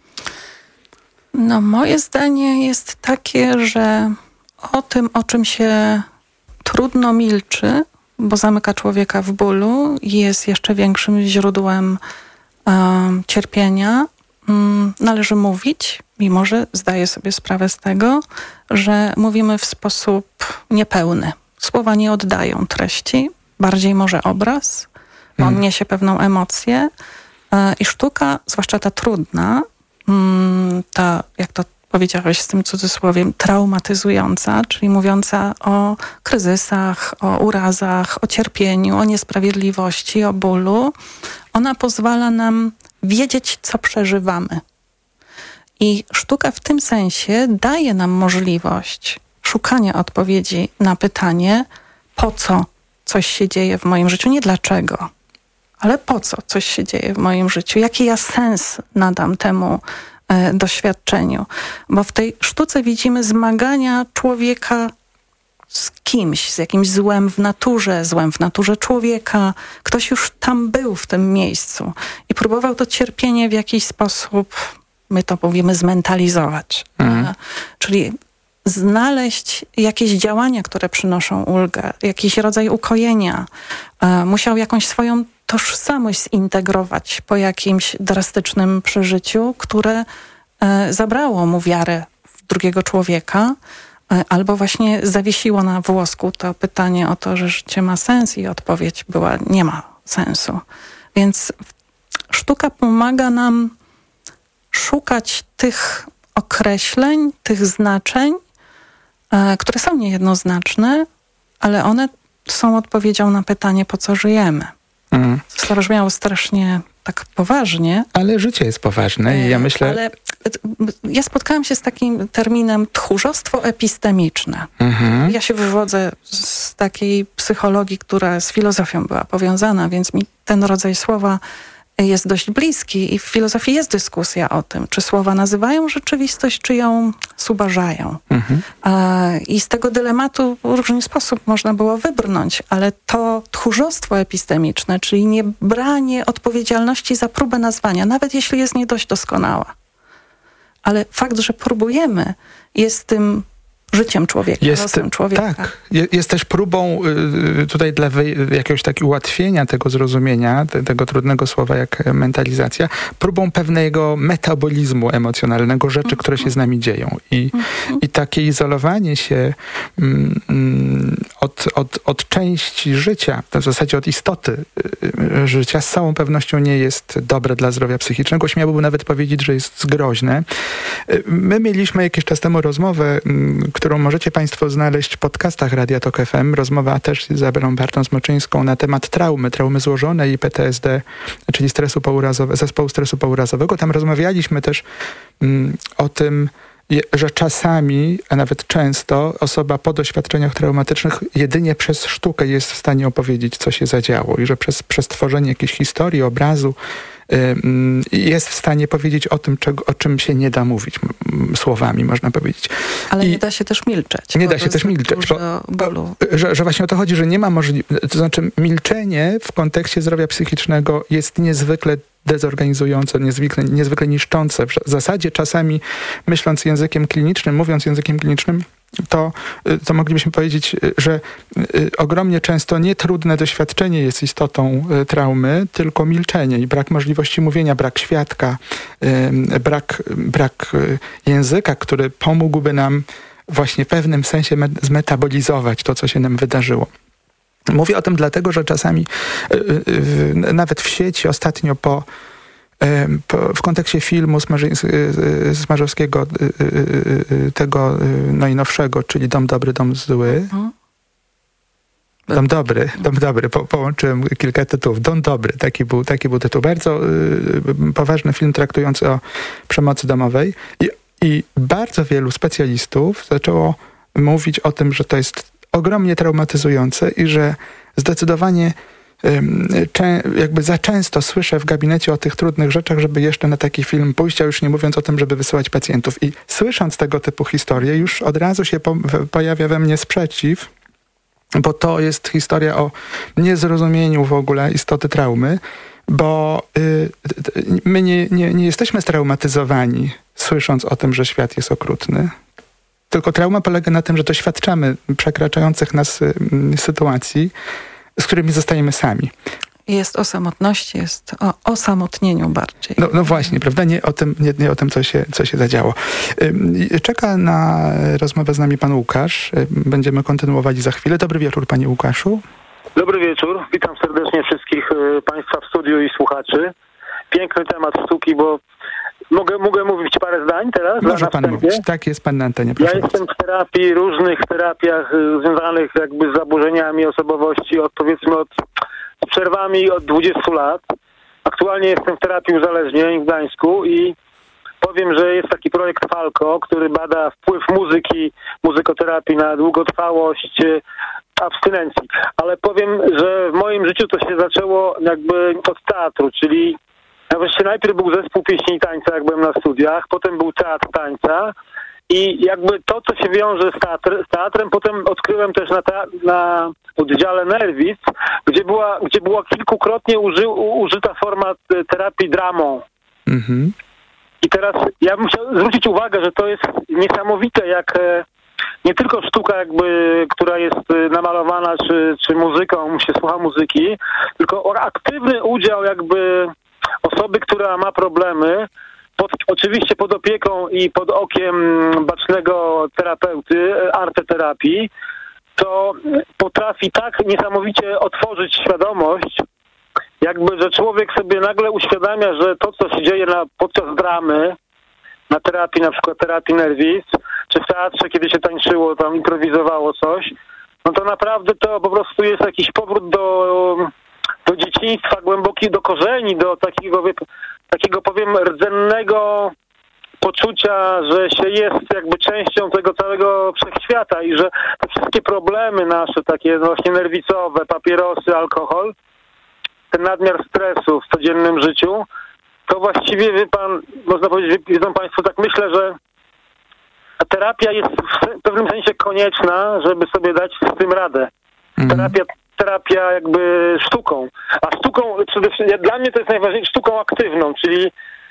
Moje zdanie jest takie, że o tym, o czym się trudno milczy, bo zamyka człowieka w bólu i jest jeszcze większym źródłem cierpienia, należy mówić, mimo że zdaję sobie sprawę z tego, że mówimy w sposób niepełny. Słowa nie oddają treści, bardziej może obraz, bo on niesie pewną emocję i sztuka, zwłaszcza ta trudna, ta, jak to powiedziałeś z tym cudzysłowiem, traumatyzująca, czyli mówiąca o kryzysach, o urazach, o cierpieniu, o niesprawiedliwości, o bólu, ona pozwala nam wiedzieć, co przeżywamy. I sztuka w tym sensie daje nam możliwość szukania odpowiedzi na pytanie, po co coś się dzieje w moim życiu, nie dlaczego, ale po co coś się dzieje w moim życiu, jaki ja sens nadam temu doświadczeniu. Bo w tej sztuce widzimy zmagania człowieka z kimś, z jakimś złem w naturze człowieka. Ktoś już tam był w tym miejscu i próbował to cierpienie w jakiś sposób, my to powiemy, zmentalizować. Czyli znaleźć jakieś działania, które przynoszą ulgę, jakiś rodzaj ukojenia. Musiał jakąś swoją tożsamość zintegrować po jakimś drastycznym przeżyciu, które zabrało mu wiarę w drugiego człowieka, albo właśnie zawiesiło na włosku to pytanie o to, że życie ma sens, i odpowiedź była: nie ma sensu. Więc sztuka pomaga nam szukać tych określeń, tych znaczeń, które są niejednoznaczne, ale one są odpowiedzią na pytanie, po co żyjemy. To zabrzmiało strasznie tak poważnie. Ale życie jest poważne i ja myślę... Ale ja spotkałam się z takim terminem tchórzostwo epistemiczne. Ja się wywodzę z takiej psychologii, która z filozofią była powiązana, więc mi ten rodzaj słowa jest dość bliski i w filozofii jest dyskusja o tym, czy słowa nazywają rzeczywistość, czy ją zubażają. I z tego dylematu w różny sposób można było wybrnąć, ale to tchórzostwo epistemiczne, czyli nie branie odpowiedzialności za próbę nazwania, nawet jeśli jest nie dość doskonała. Ale fakt, że próbujemy, jest tym życiem człowieka, losem człowieka. Tak, jest też próbą tutaj dla jakiegoś takiego ułatwienia tego zrozumienia, tego trudnego słowa jak mentalizacja, próbą pewnego metabolizmu emocjonalnego rzeczy, które się z nami dzieją. I takie izolowanie się od części życia, w zasadzie od istoty życia, z całą pewnością nie jest dobre dla zdrowia psychicznego. Śmiałbym nawet powiedzieć, że jest groźne. My mieliśmy jakiś czas temu rozmowę, którą możecie Państwo znaleźć w podcastach Radia Tok FM. Rozmowa też z Izabelą Bartą-Zmoczyńską na temat traumy złożonej i PTSD, czyli zespołu stresu pourazowego. Tam rozmawialiśmy też o tym, że czasami, a nawet często, osoba po doświadczeniach traumatycznych jedynie przez sztukę jest w stanie opowiedzieć, co się zadziało, i że przez tworzenie jakiejś historii, obrazu jest w stanie powiedzieć o tym, o czym się nie da mówić słowami, można powiedzieć. Ale nie da się też milczeć. Nie da się też milczeć, że właśnie o to chodzi, że nie ma możliwości, to znaczy milczenie w kontekście zdrowia psychicznego jest niezwykle dezorganizujące, niezwykle niszczące. W zasadzie czasami mówiąc językiem klinicznym, to moglibyśmy powiedzieć, że ogromnie często nie trudne doświadczenie jest istotą traumy, tylko milczenie i brak możliwości mówienia, brak świadka, brak języka, który pomógłby nam właśnie w pewnym sensie zmetabolizować to, co się nam wydarzyło. Mówię o tym dlatego, że czasami nawet w sieci ostatnio w kontekście filmu Smarzowskiego, tego najnowszego, czyli Dom dobry, dom zły. Dom dobry, połączyłem kilka tytułów. Dom dobry, taki był tytuł. Bardzo poważny film traktujący o przemocy domowej. I bardzo wielu specjalistów zaczęło mówić o tym, że to jest ogromnie traumatyzujące i że zdecydowanie jakby za często słyszę w gabinecie o tych trudnych rzeczach, żeby jeszcze na taki film pójść, a już nie mówiąc o tym, żeby wysyłać pacjentów. I słysząc tego typu historie, już od razu się pojawia we mnie sprzeciw, bo to jest historia o niezrozumieniu w ogóle istoty traumy, bo my nie jesteśmy straumatyzowani, słysząc o tym, że świat jest okrutny. Tylko trauma polega na tym, że doświadczamy przekraczających nas sytuacji, z którymi zostajemy sami. Jest o samotności, jest o osamotnieniu bardziej. No właśnie, prawda? Nie o tym, co się zadziało. Czeka na rozmowę z nami pan Łukasz. Będziemy kontynuowali za chwilę. Dobry wieczór, panie Łukaszu. Dobry wieczór. Witam serdecznie wszystkich państwa w studiu i słuchaczy. Piękny temat sztuki, bo mogę mówić parę zdań teraz? Może pan mówić. Tak, jest pan na antenie. Proszę. Ja jestem w różnych terapiach związanych jakby z zaburzeniami osobowości, z przerwami od 20 lat. Aktualnie jestem w terapii uzależnień w Gdańsku i powiem, że jest taki projekt Falco, który bada wpływ muzykoterapii na długotrwałość abstynencji. Ale powiem, że w moim życiu to się zaczęło jakby od teatru, czyli najpierw był zespół pieśni i tańca, jak byłem na studiach, potem był teatr tańca I jakby to, co się wiąże z teatrem, potem odkryłem też na oddziale nerwic, gdzie była kilkukrotnie użyta forma terapii dramą. Mhm. I teraz ja bym chciał zwrócić uwagę, że to jest niesamowite, jak nie tylko sztuka jakby, która jest namalowana, czy muzyką, się słucha muzyki, tylko aktywny udział jakby osoby, która ma problemy, oczywiście pod opieką i pod okiem bacznego terapeuty, arteterapii, to potrafi tak niesamowicie otworzyć świadomość, jakby, że człowiek sobie nagle uświadamia, że to, co się dzieje podczas dramy, na terapii, na przykład terapii nerwic, czy w teatrze, kiedy się tańczyło, tam improwizowało coś, no to naprawdę to po prostu jest jakiś powrót do dzieciństwa, głęboki, do korzeni, do takiego powiem rdzennego poczucia, że się jest jakby częścią tego całego wszechświata i że te wszystkie problemy nasze, takie właśnie nerwicowe, papierosy, alkohol, ten nadmiar stresu w codziennym życiu, to właściwie, wie pan, można powiedzieć, wiedzą państwo, tak myślę, że ta terapia jest w pewnym sensie konieczna, żeby sobie dać z tym radę. Terapia jakby sztuką. A sztuką, przede wszystkim, dla mnie to jest najważniejsze, sztuką aktywną, czyli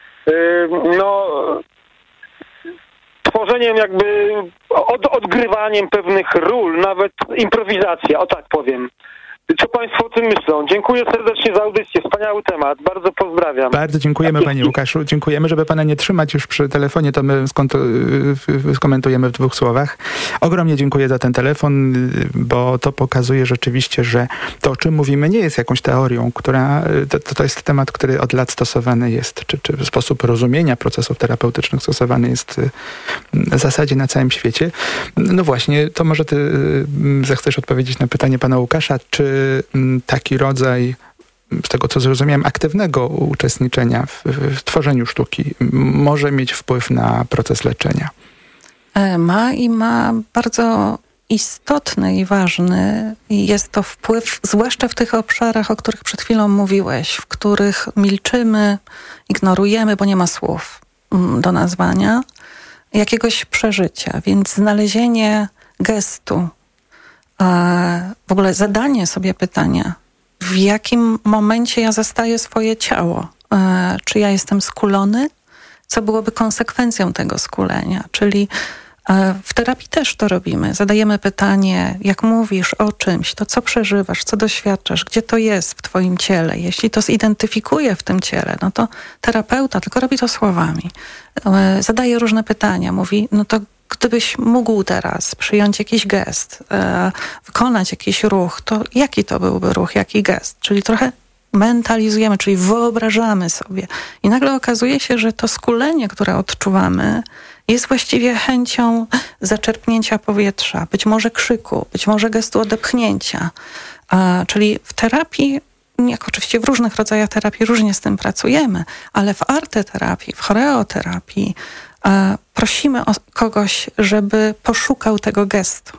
tworzeniem jakby, odgrywaniem pewnych ról, nawet improwizacja, o tak powiem. Co państwo o tym myślą? Dziękuję serdecznie za audycję. Wspaniały temat. Bardzo pozdrawiam. Bardzo dziękujemy panie Łukaszu. Dziękujemy, żeby pana nie trzymać już przy telefonie, to my skomentujemy w 2 słowach. Ogromnie dziękuję za ten telefon, bo to pokazuje rzeczywiście, że to, o czym mówimy, nie jest jakąś teorią, która to jest temat, który od lat stosowany jest, czy sposób rozumienia procesów terapeutycznych stosowany jest w zasadzie na całym świecie. No właśnie, to może ty zechcesz odpowiedzieć na pytanie pana Łukasza, czy taki rodzaj, z tego co zrozumiałem, aktywnego uczestniczenia w tworzeniu sztuki może mieć wpływ na proces leczenia? Ma bardzo istotny i ważny. Jest to wpływ, zwłaszcza w tych obszarach, o których przed chwilą mówiłeś, w których milczymy, ignorujemy, bo nie ma słów do nazwania, jakiegoś przeżycia. Więc znalezienie gestu, w ogóle zadanie sobie pytania, w jakim momencie ja zastaję swoje ciało. Czy ja jestem skulony? Co byłoby konsekwencją tego skulenia? Czyli w terapii też to robimy. Zadajemy pytanie, jak mówisz o czymś, to co przeżywasz, co doświadczasz, gdzie to jest w twoim ciele. Jeśli to zidentyfikuje w tym ciele, no to terapeuta tylko robi to słowami. Zadaje różne pytania, mówi, no to gdybyś mógł teraz przyjąć jakiś gest, wykonać jakiś ruch, to jaki to byłby ruch, jaki gest? Czyli trochę mentalizujemy, czyli wyobrażamy sobie. I nagle okazuje się, że to skulenie, które odczuwamy, jest właściwie chęcią zaczerpnięcia powietrza, być może krzyku, być może gestu odepchnięcia. Czyli w terapii, jak oczywiście w różnych rodzajach terapii różnie z tym pracujemy, ale w arteterapii, w choreoterapii prosimy kogoś, żeby poszukał tego gestu.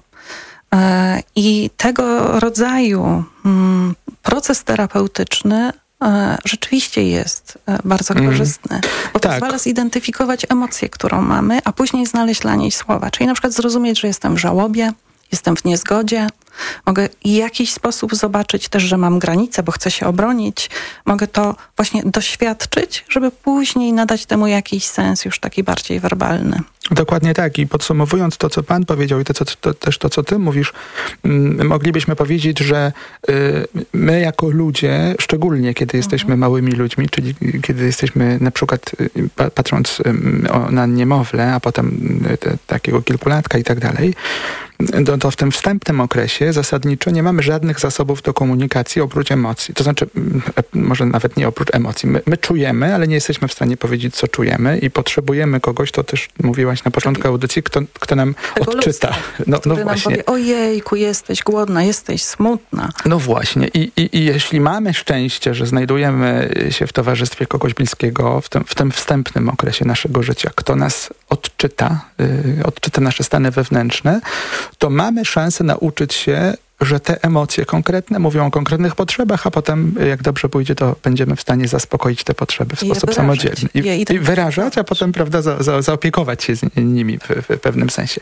I tego rodzaju proces terapeutyczny rzeczywiście jest bardzo korzystny, bo pozwala zidentyfikować emocję, którą mamy, a później znaleźć dla niej słowa. Czyli na przykład zrozumieć, że jestem w żałobie, jestem w niezgodzie, mogę w jakiś sposób zobaczyć też, że mam granice, bo chcę się obronić. Mogę to właśnie doświadczyć, żeby później nadać temu jakiś sens już taki bardziej werbalny. Dokładnie tak. I podsumowując to, co pan powiedział i też to, co ty mówisz, moglibyśmy powiedzieć, że my jako ludzie, szczególnie kiedy jesteśmy małymi ludźmi, czyli kiedy jesteśmy na przykład patrząc na niemowlę, a potem takiego kilkulatka i tak dalej, to w tym wstępnym okresie zasadniczo nie mamy żadnych zasobów do komunikacji oprócz emocji. To znaczy, może nawet nie oprócz emocji. My czujemy, ale nie jesteśmy w stanie powiedzieć, co czujemy i potrzebujemy kogoś, to też mówiłaś na początku audycji, kto nam tego odczyta. Który nam powie, ojejku, jesteś głodna, jesteś smutna. No właśnie. I jeśli mamy szczęście, że znajdujemy się w towarzystwie kogoś bliskiego w tym wstępnym okresie naszego życia, kto nas odczyta nasze stany wewnętrzne, to mamy szansę nauczyć się że te emocje konkretne mówią o konkretnych potrzebach, a potem jak dobrze pójdzie, to będziemy w stanie zaspokoić te potrzeby w sposób samodzielny. I wyrażać, a potem, prawda, zaopiekować się nimi w pewnym sensie.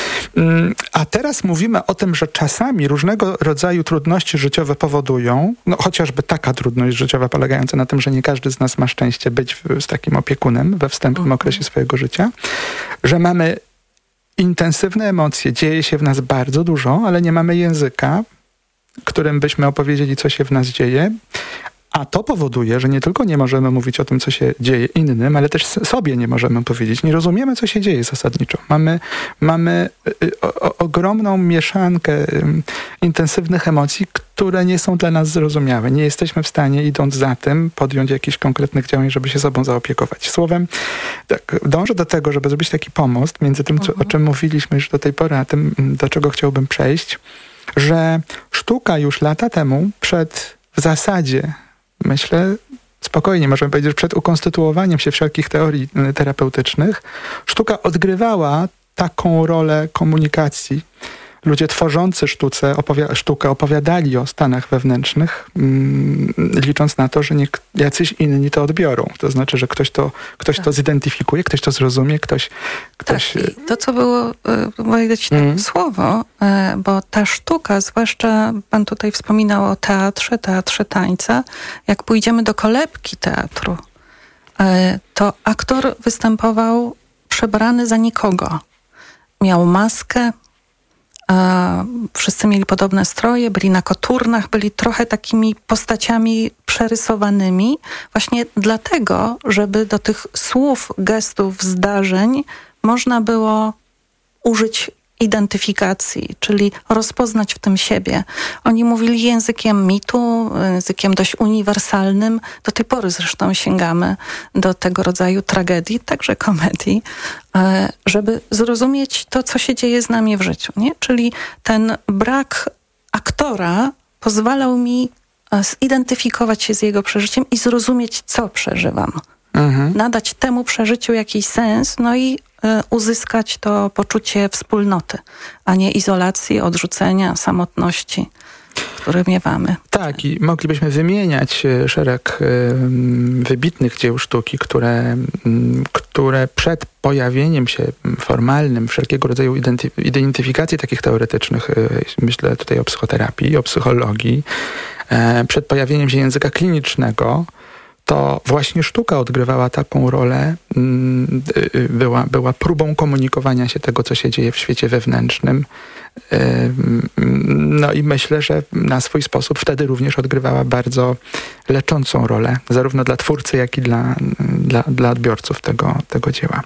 A teraz mówimy o tym, że czasami różnego rodzaju trudności życiowe powodują, no chociażby taka trudność życiowa polegająca na tym, że nie każdy z nas ma szczęście być z takim opiekunem we wstępnym okresie swojego życia, że mamy intensywne emocje, dzieje się w nas bardzo dużo, ale nie mamy języka, którym byśmy opowiedzieli, co się w nas dzieje. A to powoduje, że nie tylko nie możemy mówić o tym, co się dzieje innym, ale też sobie nie możemy powiedzieć. Nie rozumiemy, co się dzieje zasadniczo. Mamy ogromną mieszankę intensywnych emocji, które nie są dla nas zrozumiałe. Nie jesteśmy w stanie, idąc za tym, podjąć jakichś konkretnych działań, żeby się sobą zaopiekować. Słowem, tak, dążę do tego, żeby zrobić taki pomost między tym, o czym mówiliśmy już do tej pory, a tym, do czego chciałbym przejść, że sztuka już lata temu, w zasadzie, myślę, spokojnie możemy powiedzieć, że przed ukonstytuowaniem się wszelkich teorii terapeutycznych, sztuka odgrywała taką rolę komunikacji. Ludzie tworzący sztukę opowiadali o stanach wewnętrznych, licząc na to, że jacyś inni to odbiorą. To znaczy, że ktoś to zidentyfikuje, ktoś to zrozumie, ktoś... Tak, to co było, mogę dać słowo, bo ta sztuka, zwłaszcza pan tutaj wspominał o teatrze tańca, jak pójdziemy do kolebki teatru, to aktor występował przebrany za nikogo. Miał maskę, wszyscy mieli podobne stroje, byli na koturnach, byli trochę takimi postaciami przerysowanymi, właśnie dlatego, żeby do tych słów, gestów, zdarzeń można było użyć identyfikacji, czyli rozpoznać w tym siebie. Oni mówili językiem mitu, językiem dość uniwersalnym. Do tej pory zresztą sięgamy do tego rodzaju tragedii, także komedii, żeby zrozumieć to, co się dzieje z nami w życiu. Nie? Czyli ten brak aktora pozwalał mi zidentyfikować się z jego przeżyciem i zrozumieć, co przeżywam. Nadać temu przeżyciu jakiś sens, no i uzyskać to poczucie wspólnoty, a nie izolacji, odrzucenia, samotności, które miewamy. Tak, i moglibyśmy wymieniać szereg wybitnych dzieł sztuki, które przed pojawieniem się formalnym wszelkiego rodzaju identyfikacji takich teoretycznych, myślę tutaj o psychoterapii, o psychologii, przed pojawieniem się języka klinicznego, to właśnie sztuka odgrywała taką rolę, była próbą komunikowania się tego, co się dzieje w świecie wewnętrznym. No i myślę, że na swój sposób wtedy również odgrywała bardzo leczącą rolę, zarówno dla twórcy, jak i dla odbiorców tego dzieła.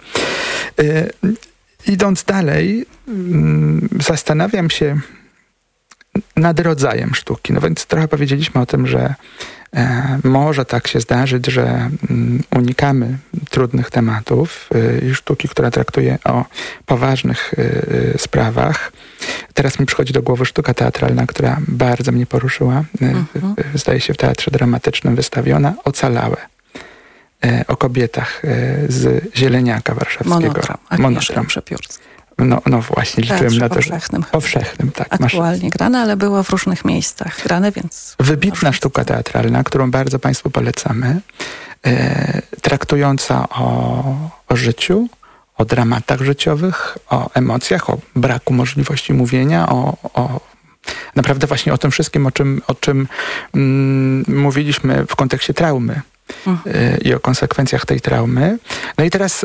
Idąc dalej, zastanawiam się nad rodzajem sztuki. No więc trochę powiedzieliśmy o tym, że może tak się zdarzyć, że unikamy trudnych tematów i sztuki, która traktuje o poważnych sprawach. Teraz mi przychodzi do głowy sztuka teatralna, która bardzo mnie poruszyła. Zdaje się w Teatrze Dramatycznym wystawiona. Ocalałe. O kobietach z Zieleniaka warszawskiego. Monotram Przepiórski. No właśnie, liczyłem na to. Powszechnym, tak. Aktualnie grane, ale było w różnych miejscach grane, więc... Wybitna sztuka teatralna, którą bardzo Państwu polecamy, traktująca o życiu, o dramatach życiowych, o emocjach, o braku możliwości mówienia, o naprawdę właśnie o tym wszystkim, o czym mówiliśmy w kontekście traumy i o konsekwencjach tej traumy. No i teraz...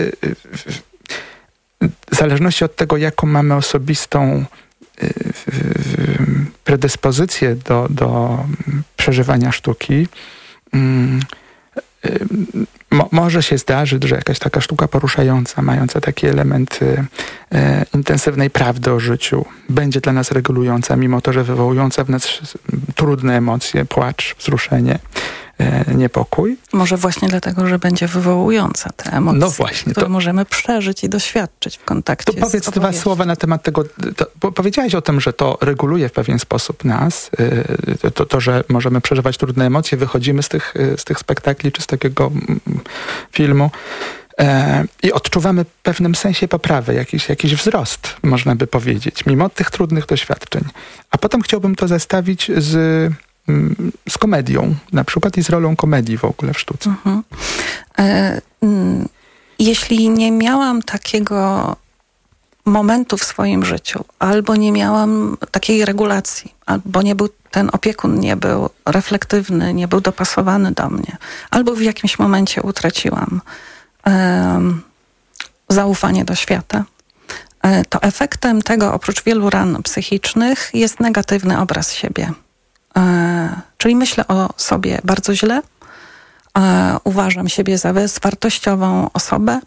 w zależności od tego, jaką mamy osobistą predyspozycję do przeżywania sztuki, może się zdarzyć, że jakaś taka sztuka poruszająca, mająca taki element intensywnej prawdy o życiu, będzie dla nas regulująca, mimo to, że wywołująca w nas trudne emocje, płacz, wzruszenie, niepokój. Może właśnie dlatego, że będzie wywołująca te emocje, no właśnie, które możemy przeżyć i doświadczyć w kontakcie z powiedz dwa słowa na temat tego. Powiedziałaś o tym, że to reguluje w pewien sposób nas, to, że możemy przeżywać trudne emocje, wychodzimy z tych spektakli czy z takiego filmu. I odczuwamy w pewnym sensie poprawę, jakiś wzrost, można by powiedzieć, mimo tych trudnych doświadczeń. A potem chciałbym to zestawić z komedią, na przykład i z rolą komedii w ogóle w sztuce. Jeśli nie miałam takiego momentu w swoim życiu, albo nie miałam takiej regulacji, albo ten opiekun nie był reflektywny, nie był dopasowany do mnie, albo w jakimś momencie utraciłam zaufanie do świata, to efektem tego, oprócz wielu ran psychicznych, jest negatywny obraz siebie. Czyli myślę o sobie bardzo źle, uważam siebie za bezwartościową osobę,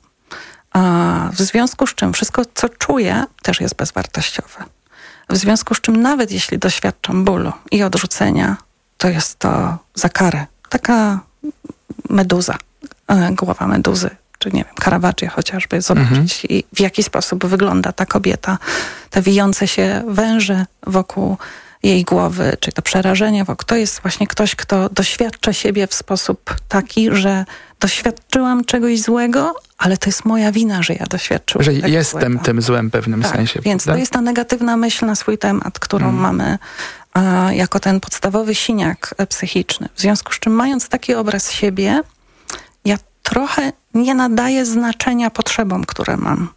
w związku z czym wszystko, co czuję, też jest bezwartościowe. W związku z czym nawet jeśli doświadczam bólu i odrzucenia, to jest to za karę. Taka meduza, głowa meduzy, czy nie wiem, Caravaggio chociażby, zobaczyć w jaki sposób wygląda ta kobieta, te wijące się węże wokół jej głowy, czy to przerażenie wokół. To jest właśnie ktoś, kto doświadcza siebie w sposób taki, że doświadczyłam czegoś złego, ale to jest moja wina, że ja doświadczyłam że tego jestem złego. tym złem w pewnym sensie. Więc prawda? to jest ta negatywna myśl na swój temat, którą mamy jako ten podstawowy siniak psychiczny. W związku z czym, mając taki obraz siebie, ja trochę nie nadaję znaczenia potrzebom, które mam.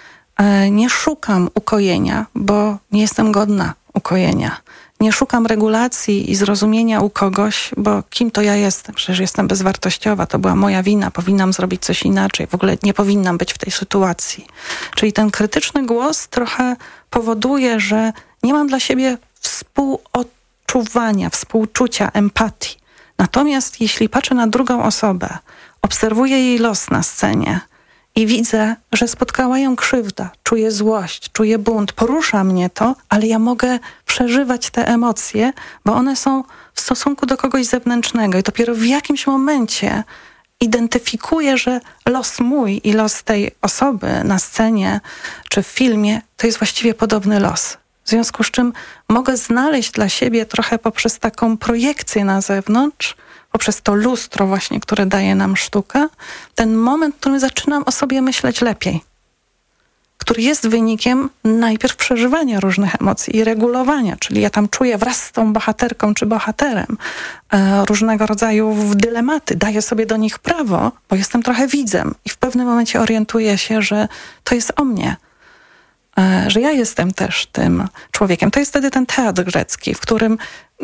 Nie szukam ukojenia, bo nie jestem godna ukojenia. Nie szukam regulacji i zrozumienia u kogoś, bo kim to ja jestem? Przecież jestem bezwartościowa, to była moja wina, powinnam zrobić coś inaczej, w ogóle nie powinnam być w tej sytuacji. Czyli ten krytyczny głos trochę powoduje, że nie mam dla siebie współodczuwania, współczucia, empatii. Natomiast jeśli patrzę na drugą osobę, obserwuję jej los na scenie i widzę, że spotkała ją krzywda, czuję złość, czuję bunt, porusza mnie to, ale ja mogę przeżywać te emocje, bo one są w stosunku do kogoś zewnętrznego i dopiero w jakimś momencie identyfikuję, że los mój i los tej osoby na scenie czy w filmie to jest właściwie podobny los. W związku z czym mogę znaleźć dla siebie trochę poprzez taką projekcję na zewnątrz, poprzez to lustro właśnie, które daje nam sztuka, ten moment, w którym zaczynam o sobie myśleć lepiej, który jest wynikiem najpierw przeżywania różnych emocji i regulowania, czyli ja tam czuję wraz z tą bohaterką czy bohaterem różnego rodzaju dylematy, daję sobie do nich prawo, bo jestem trochę widzem i w pewnym momencie orientuję się, że to jest o mnie, że ja jestem też tym człowiekiem. To jest wtedy ten teatr grecki, w którym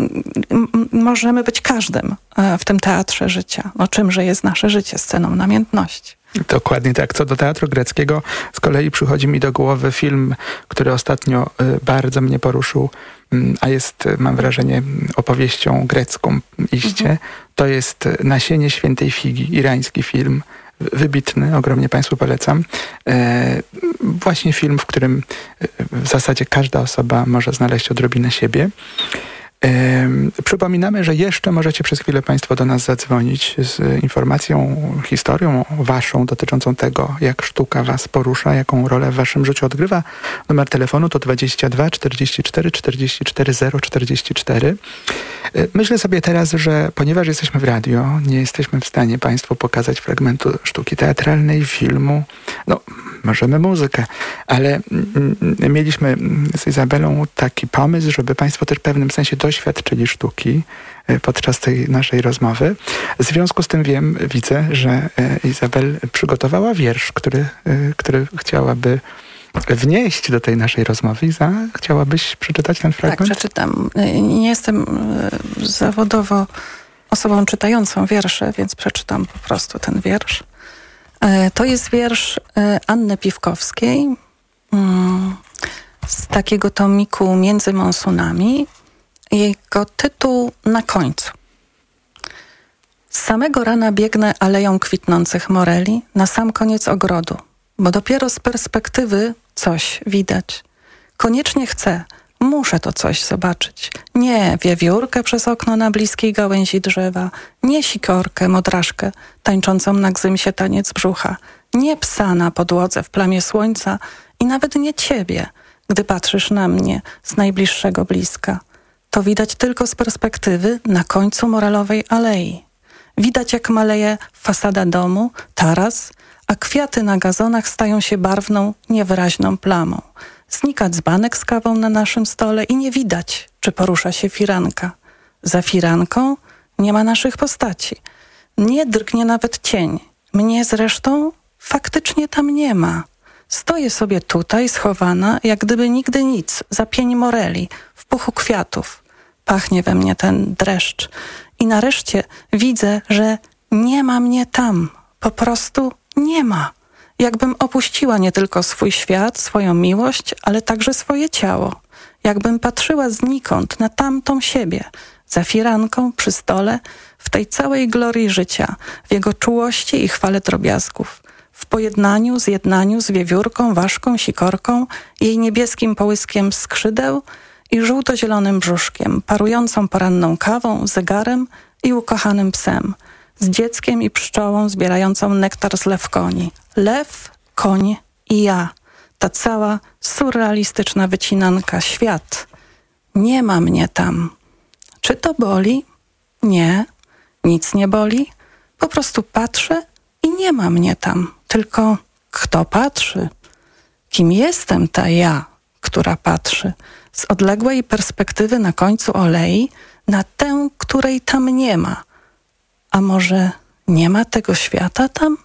możemy być każdym w tym teatrze życia. No czymże jest nasze życie? Sceną namiętności. Dokładnie tak. Co do teatru greckiego, z kolei przychodzi mi do głowy film, który ostatnio bardzo mnie poruszył, a jest, mam wrażenie, opowieścią grecką iście. To jest Nasienie świętej figi, irański film. Wybitny, ogromnie Państwu polecam. Właśnie film, w którym w zasadzie każda osoba może znaleźć odrobinę siebie. Przypominamy, że jeszcze możecie przez chwilę Państwo do nas zadzwonić z informacją, historią waszą dotyczącą tego, jak sztuka was porusza, jaką rolę w waszym życiu odgrywa. Numer telefonu to 22 44 44 044. Myślę sobie teraz, że ponieważ jesteśmy w radio, nie jesteśmy w stanie Państwu pokazać fragmentu sztuki teatralnej, filmu, no możemy muzykę, ale mieliśmy z Izabelą taki pomysł, żeby Państwo też w pewnym sensie doświadczyli sztuki podczas tej naszej rozmowy. W związku z tym widzę, że Izabel przygotowała wiersz, który chciałaby wnieść do tej naszej rozmowy. Iza, chciałabyś przeczytać ten fragment? Tak, przeczytam. Nie jestem zawodowo osobą czytającą wiersze, więc przeczytam po prostu ten wiersz. To jest wiersz Anny Piwkowskiej z takiego tomiku Między monsunami. Jego tytuł Na końcu. Z samego rana biegnę aleją kwitnących moreli na sam koniec ogrodu, bo dopiero z perspektywy coś widać. Koniecznie chcę, muszę to coś zobaczyć. Nie wiewiórkę przez okno na bliskiej gałęzi drzewa, nie sikorkę, modraszkę, tańczącą na gzymsie taniec brzucha, nie psa na podłodze w plamie słońca i nawet nie ciebie, gdy patrzysz na mnie z najbliższego bliska. To widać tylko z perspektywy na końcu morelowej alei. Widać, jak maleje fasada domu, taras, a kwiaty na gazonach stają się barwną, niewyraźną plamą. Znika dzbanek z kawą na naszym stole i nie widać, czy porusza się firanka. Za firanką nie ma naszych postaci. Nie drgnie nawet cień. Mnie zresztą faktycznie tam nie ma. Stoję sobie tutaj, schowana, jak gdyby nigdy nic, za pień moreli, w puchu kwiatów. Pachnie we mnie ten dreszcz. I nareszcie widzę, że nie ma mnie tam. Po prostu nie ma. Jakbym opuściła nie tylko swój świat, swoją miłość, ale także swoje ciało. Jakbym patrzyła znikąd na tamtą siebie, za firanką, przy stole, w tej całej glorii życia, w jego czułości i chwale drobiazgów, w pojednaniu, zjednaniu z wiewiórką, ważką, sikorką, jej niebieskim połyskiem skrzydeł i żółto-zielonym brzuszkiem, parującą poranną kawą, zegarem i ukochanym psem, z dzieckiem i pszczołą zbierającą nektar z lewkoni. Lew, koń i ja. Ta cała surrealistyczna wycinanka, świat. Nie ma mnie tam. Czy to boli? Nie, nic nie boli. Po prostu patrzę i nie ma mnie tam. Tylko kto patrzy? Kim jestem ta ja, która patrzy? Z odległej perspektywy na końcu alei na tę, której tam nie ma. A może nie ma tego świata tam?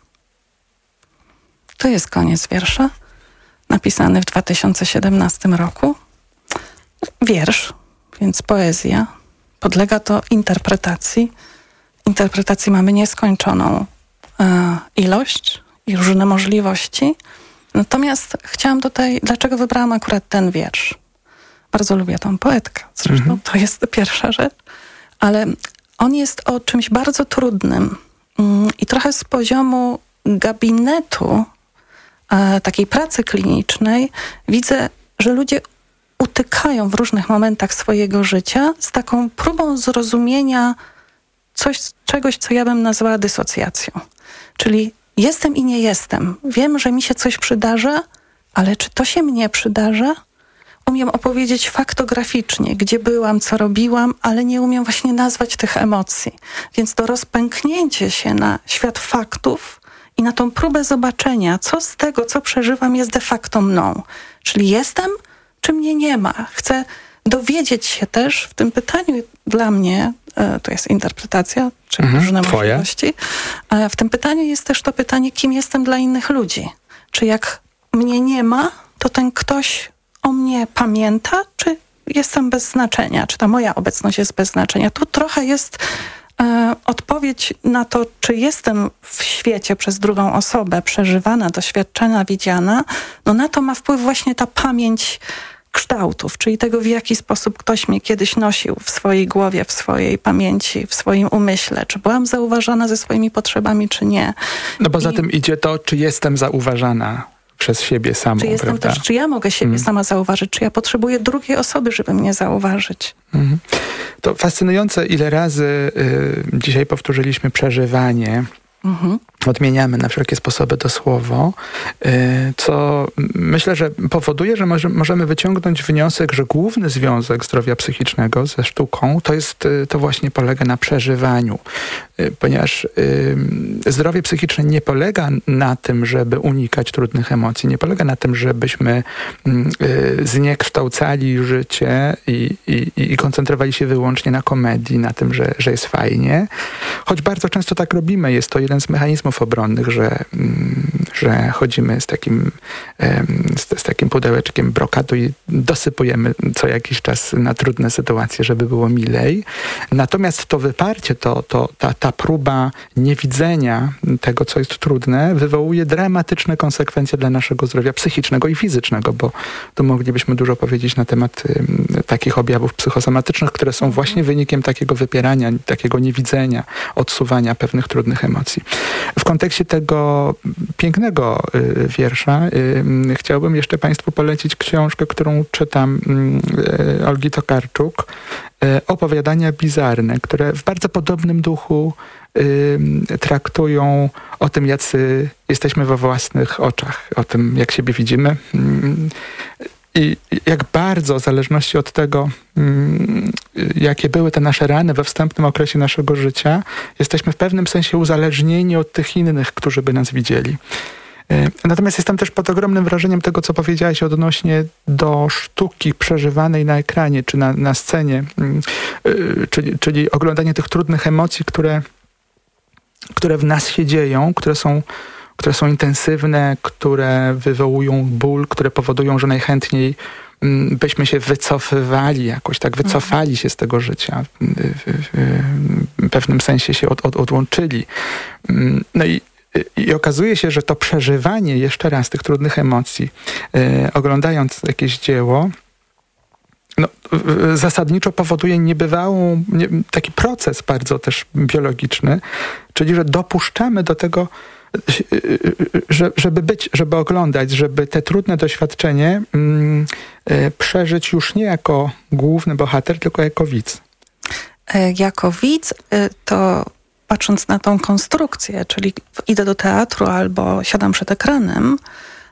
To jest koniec wiersza, napisany w 2017 roku. Wiersz, więc poezja. Podlega to interpretacji. Interpretacji mamy nieskończoną ilość i różne możliwości. Natomiast chciałam tutaj, dlaczego wybrałam akurat ten wiersz? Bardzo lubię tą poetkę, zresztą to jest pierwsza rzecz, ale on jest o czymś bardzo trudnym i trochę z poziomu gabinetu takiej pracy klinicznej widzę, że ludzie utykają w różnych momentach swojego życia z taką próbą zrozumienia czegoś, co ja bym nazwała dysocjacją. Czyli jestem i nie jestem. Wiem, że mi się coś przydarza, ale czy to się mnie przydarza? Umiem opowiedzieć faktograficznie, gdzie byłam, co robiłam, ale nie umiem właśnie nazwać tych emocji. Więc to rozpęknięcie się na świat faktów i na tą próbę zobaczenia, co z tego, co przeżywam, jest de facto mną. Czyli jestem, czy mnie nie ma. Chcę dowiedzieć się też w tym pytaniu dla mnie, to jest interpretacja, czy różne możliwości, w tym pytaniu jest też to pytanie, kim jestem dla innych ludzi. Czy jak mnie nie ma, to ten ktoś o mnie pamięta, czy jestem bez znaczenia, czy ta moja obecność jest bez znaczenia. Tu trochę jest odpowiedź na to, czy jestem w świecie przez drugą osobę przeżywana, doświadczana, widziana, no na to ma wpływ właśnie ta pamięć kształtów, czyli tego, w jaki sposób ktoś mnie kiedyś nosił w swojej głowie, w swojej pamięci, w swoim umyśle. Czy byłam zauważana ze swoimi potrzebami, czy nie. No poza tym idzie to, czy jestem zauważana przez siebie samą, czy jestem prawda? też, czy ja mogę siebie sama zauważyć, czy ja potrzebuję drugiej osoby, żeby mnie zauważyć. To fascynujące, ile razy dzisiaj powtórzyliśmy przeżywanie. Odmieniamy na wszelkie sposoby to słowo, co myślę, że powoduje, że możemy wyciągnąć wniosek, że główny związek zdrowia psychicznego ze sztuką to właśnie polega na przeżywaniu. Ponieważ zdrowie psychiczne nie polega na tym, żeby unikać trudnych emocji, nie polega na tym, żebyśmy zniekształcali życie i koncentrowali się wyłącznie na komedii, na tym, że jest fajnie. Choć bardzo często tak robimy, jest to jeden z mechanizmów obronnych, że chodzimy z takim pudełeczkiem brokatu i dosypujemy co jakiś czas na trudne sytuacje, żeby było milej. Natomiast to wyparcie, ta próba niewidzenia tego, co jest trudne, wywołuje dramatyczne konsekwencje dla naszego zdrowia psychicznego i fizycznego, bo tu moglibyśmy dużo powiedzieć na temat takich objawów psychosomatycznych, które są właśnie wynikiem takiego wypierania, takiego niewidzenia, odsuwania pewnych trudnych emocji. W kontekście tego pięknego wiersza chciałbym jeszcze Państwu polecić książkę, którą czytam, Olgi Tokarczuk, Opowiadania bizarne, które w bardzo podobnym duchu traktują o tym, jacy jesteśmy we własnych oczach, o tym, jak siebie widzimy. I jak bardzo, w zależności od tego, jakie były te nasze rany we wstępnym okresie naszego życia, jesteśmy w pewnym sensie uzależnieni od tych innych, którzy by nas widzieli. Natomiast jestem też pod ogromnym wrażeniem tego, co powiedziałaś odnośnie do sztuki przeżywanej na ekranie czy na scenie, czyli oglądanie tych trudnych emocji, które w nas się dzieją, które są intensywne, które wywołują ból, które powodują, że najchętniej byśmy się wycofywali jakoś, tak wycofali się z tego życia, w pewnym sensie się odłączyli. No i okazuje się, że to przeżywanie jeszcze raz tych trudnych emocji, oglądając jakieś dzieło, zasadniczo powoduje taki proces bardzo też biologiczny, czyli że dopuszczamy do tego, żeby oglądać, żeby te trudne doświadczenie przeżyć już nie jako główny bohater, tylko jako widz. Jako widz to patrząc na tą konstrukcję, czyli idę do teatru albo siadam przed ekranem,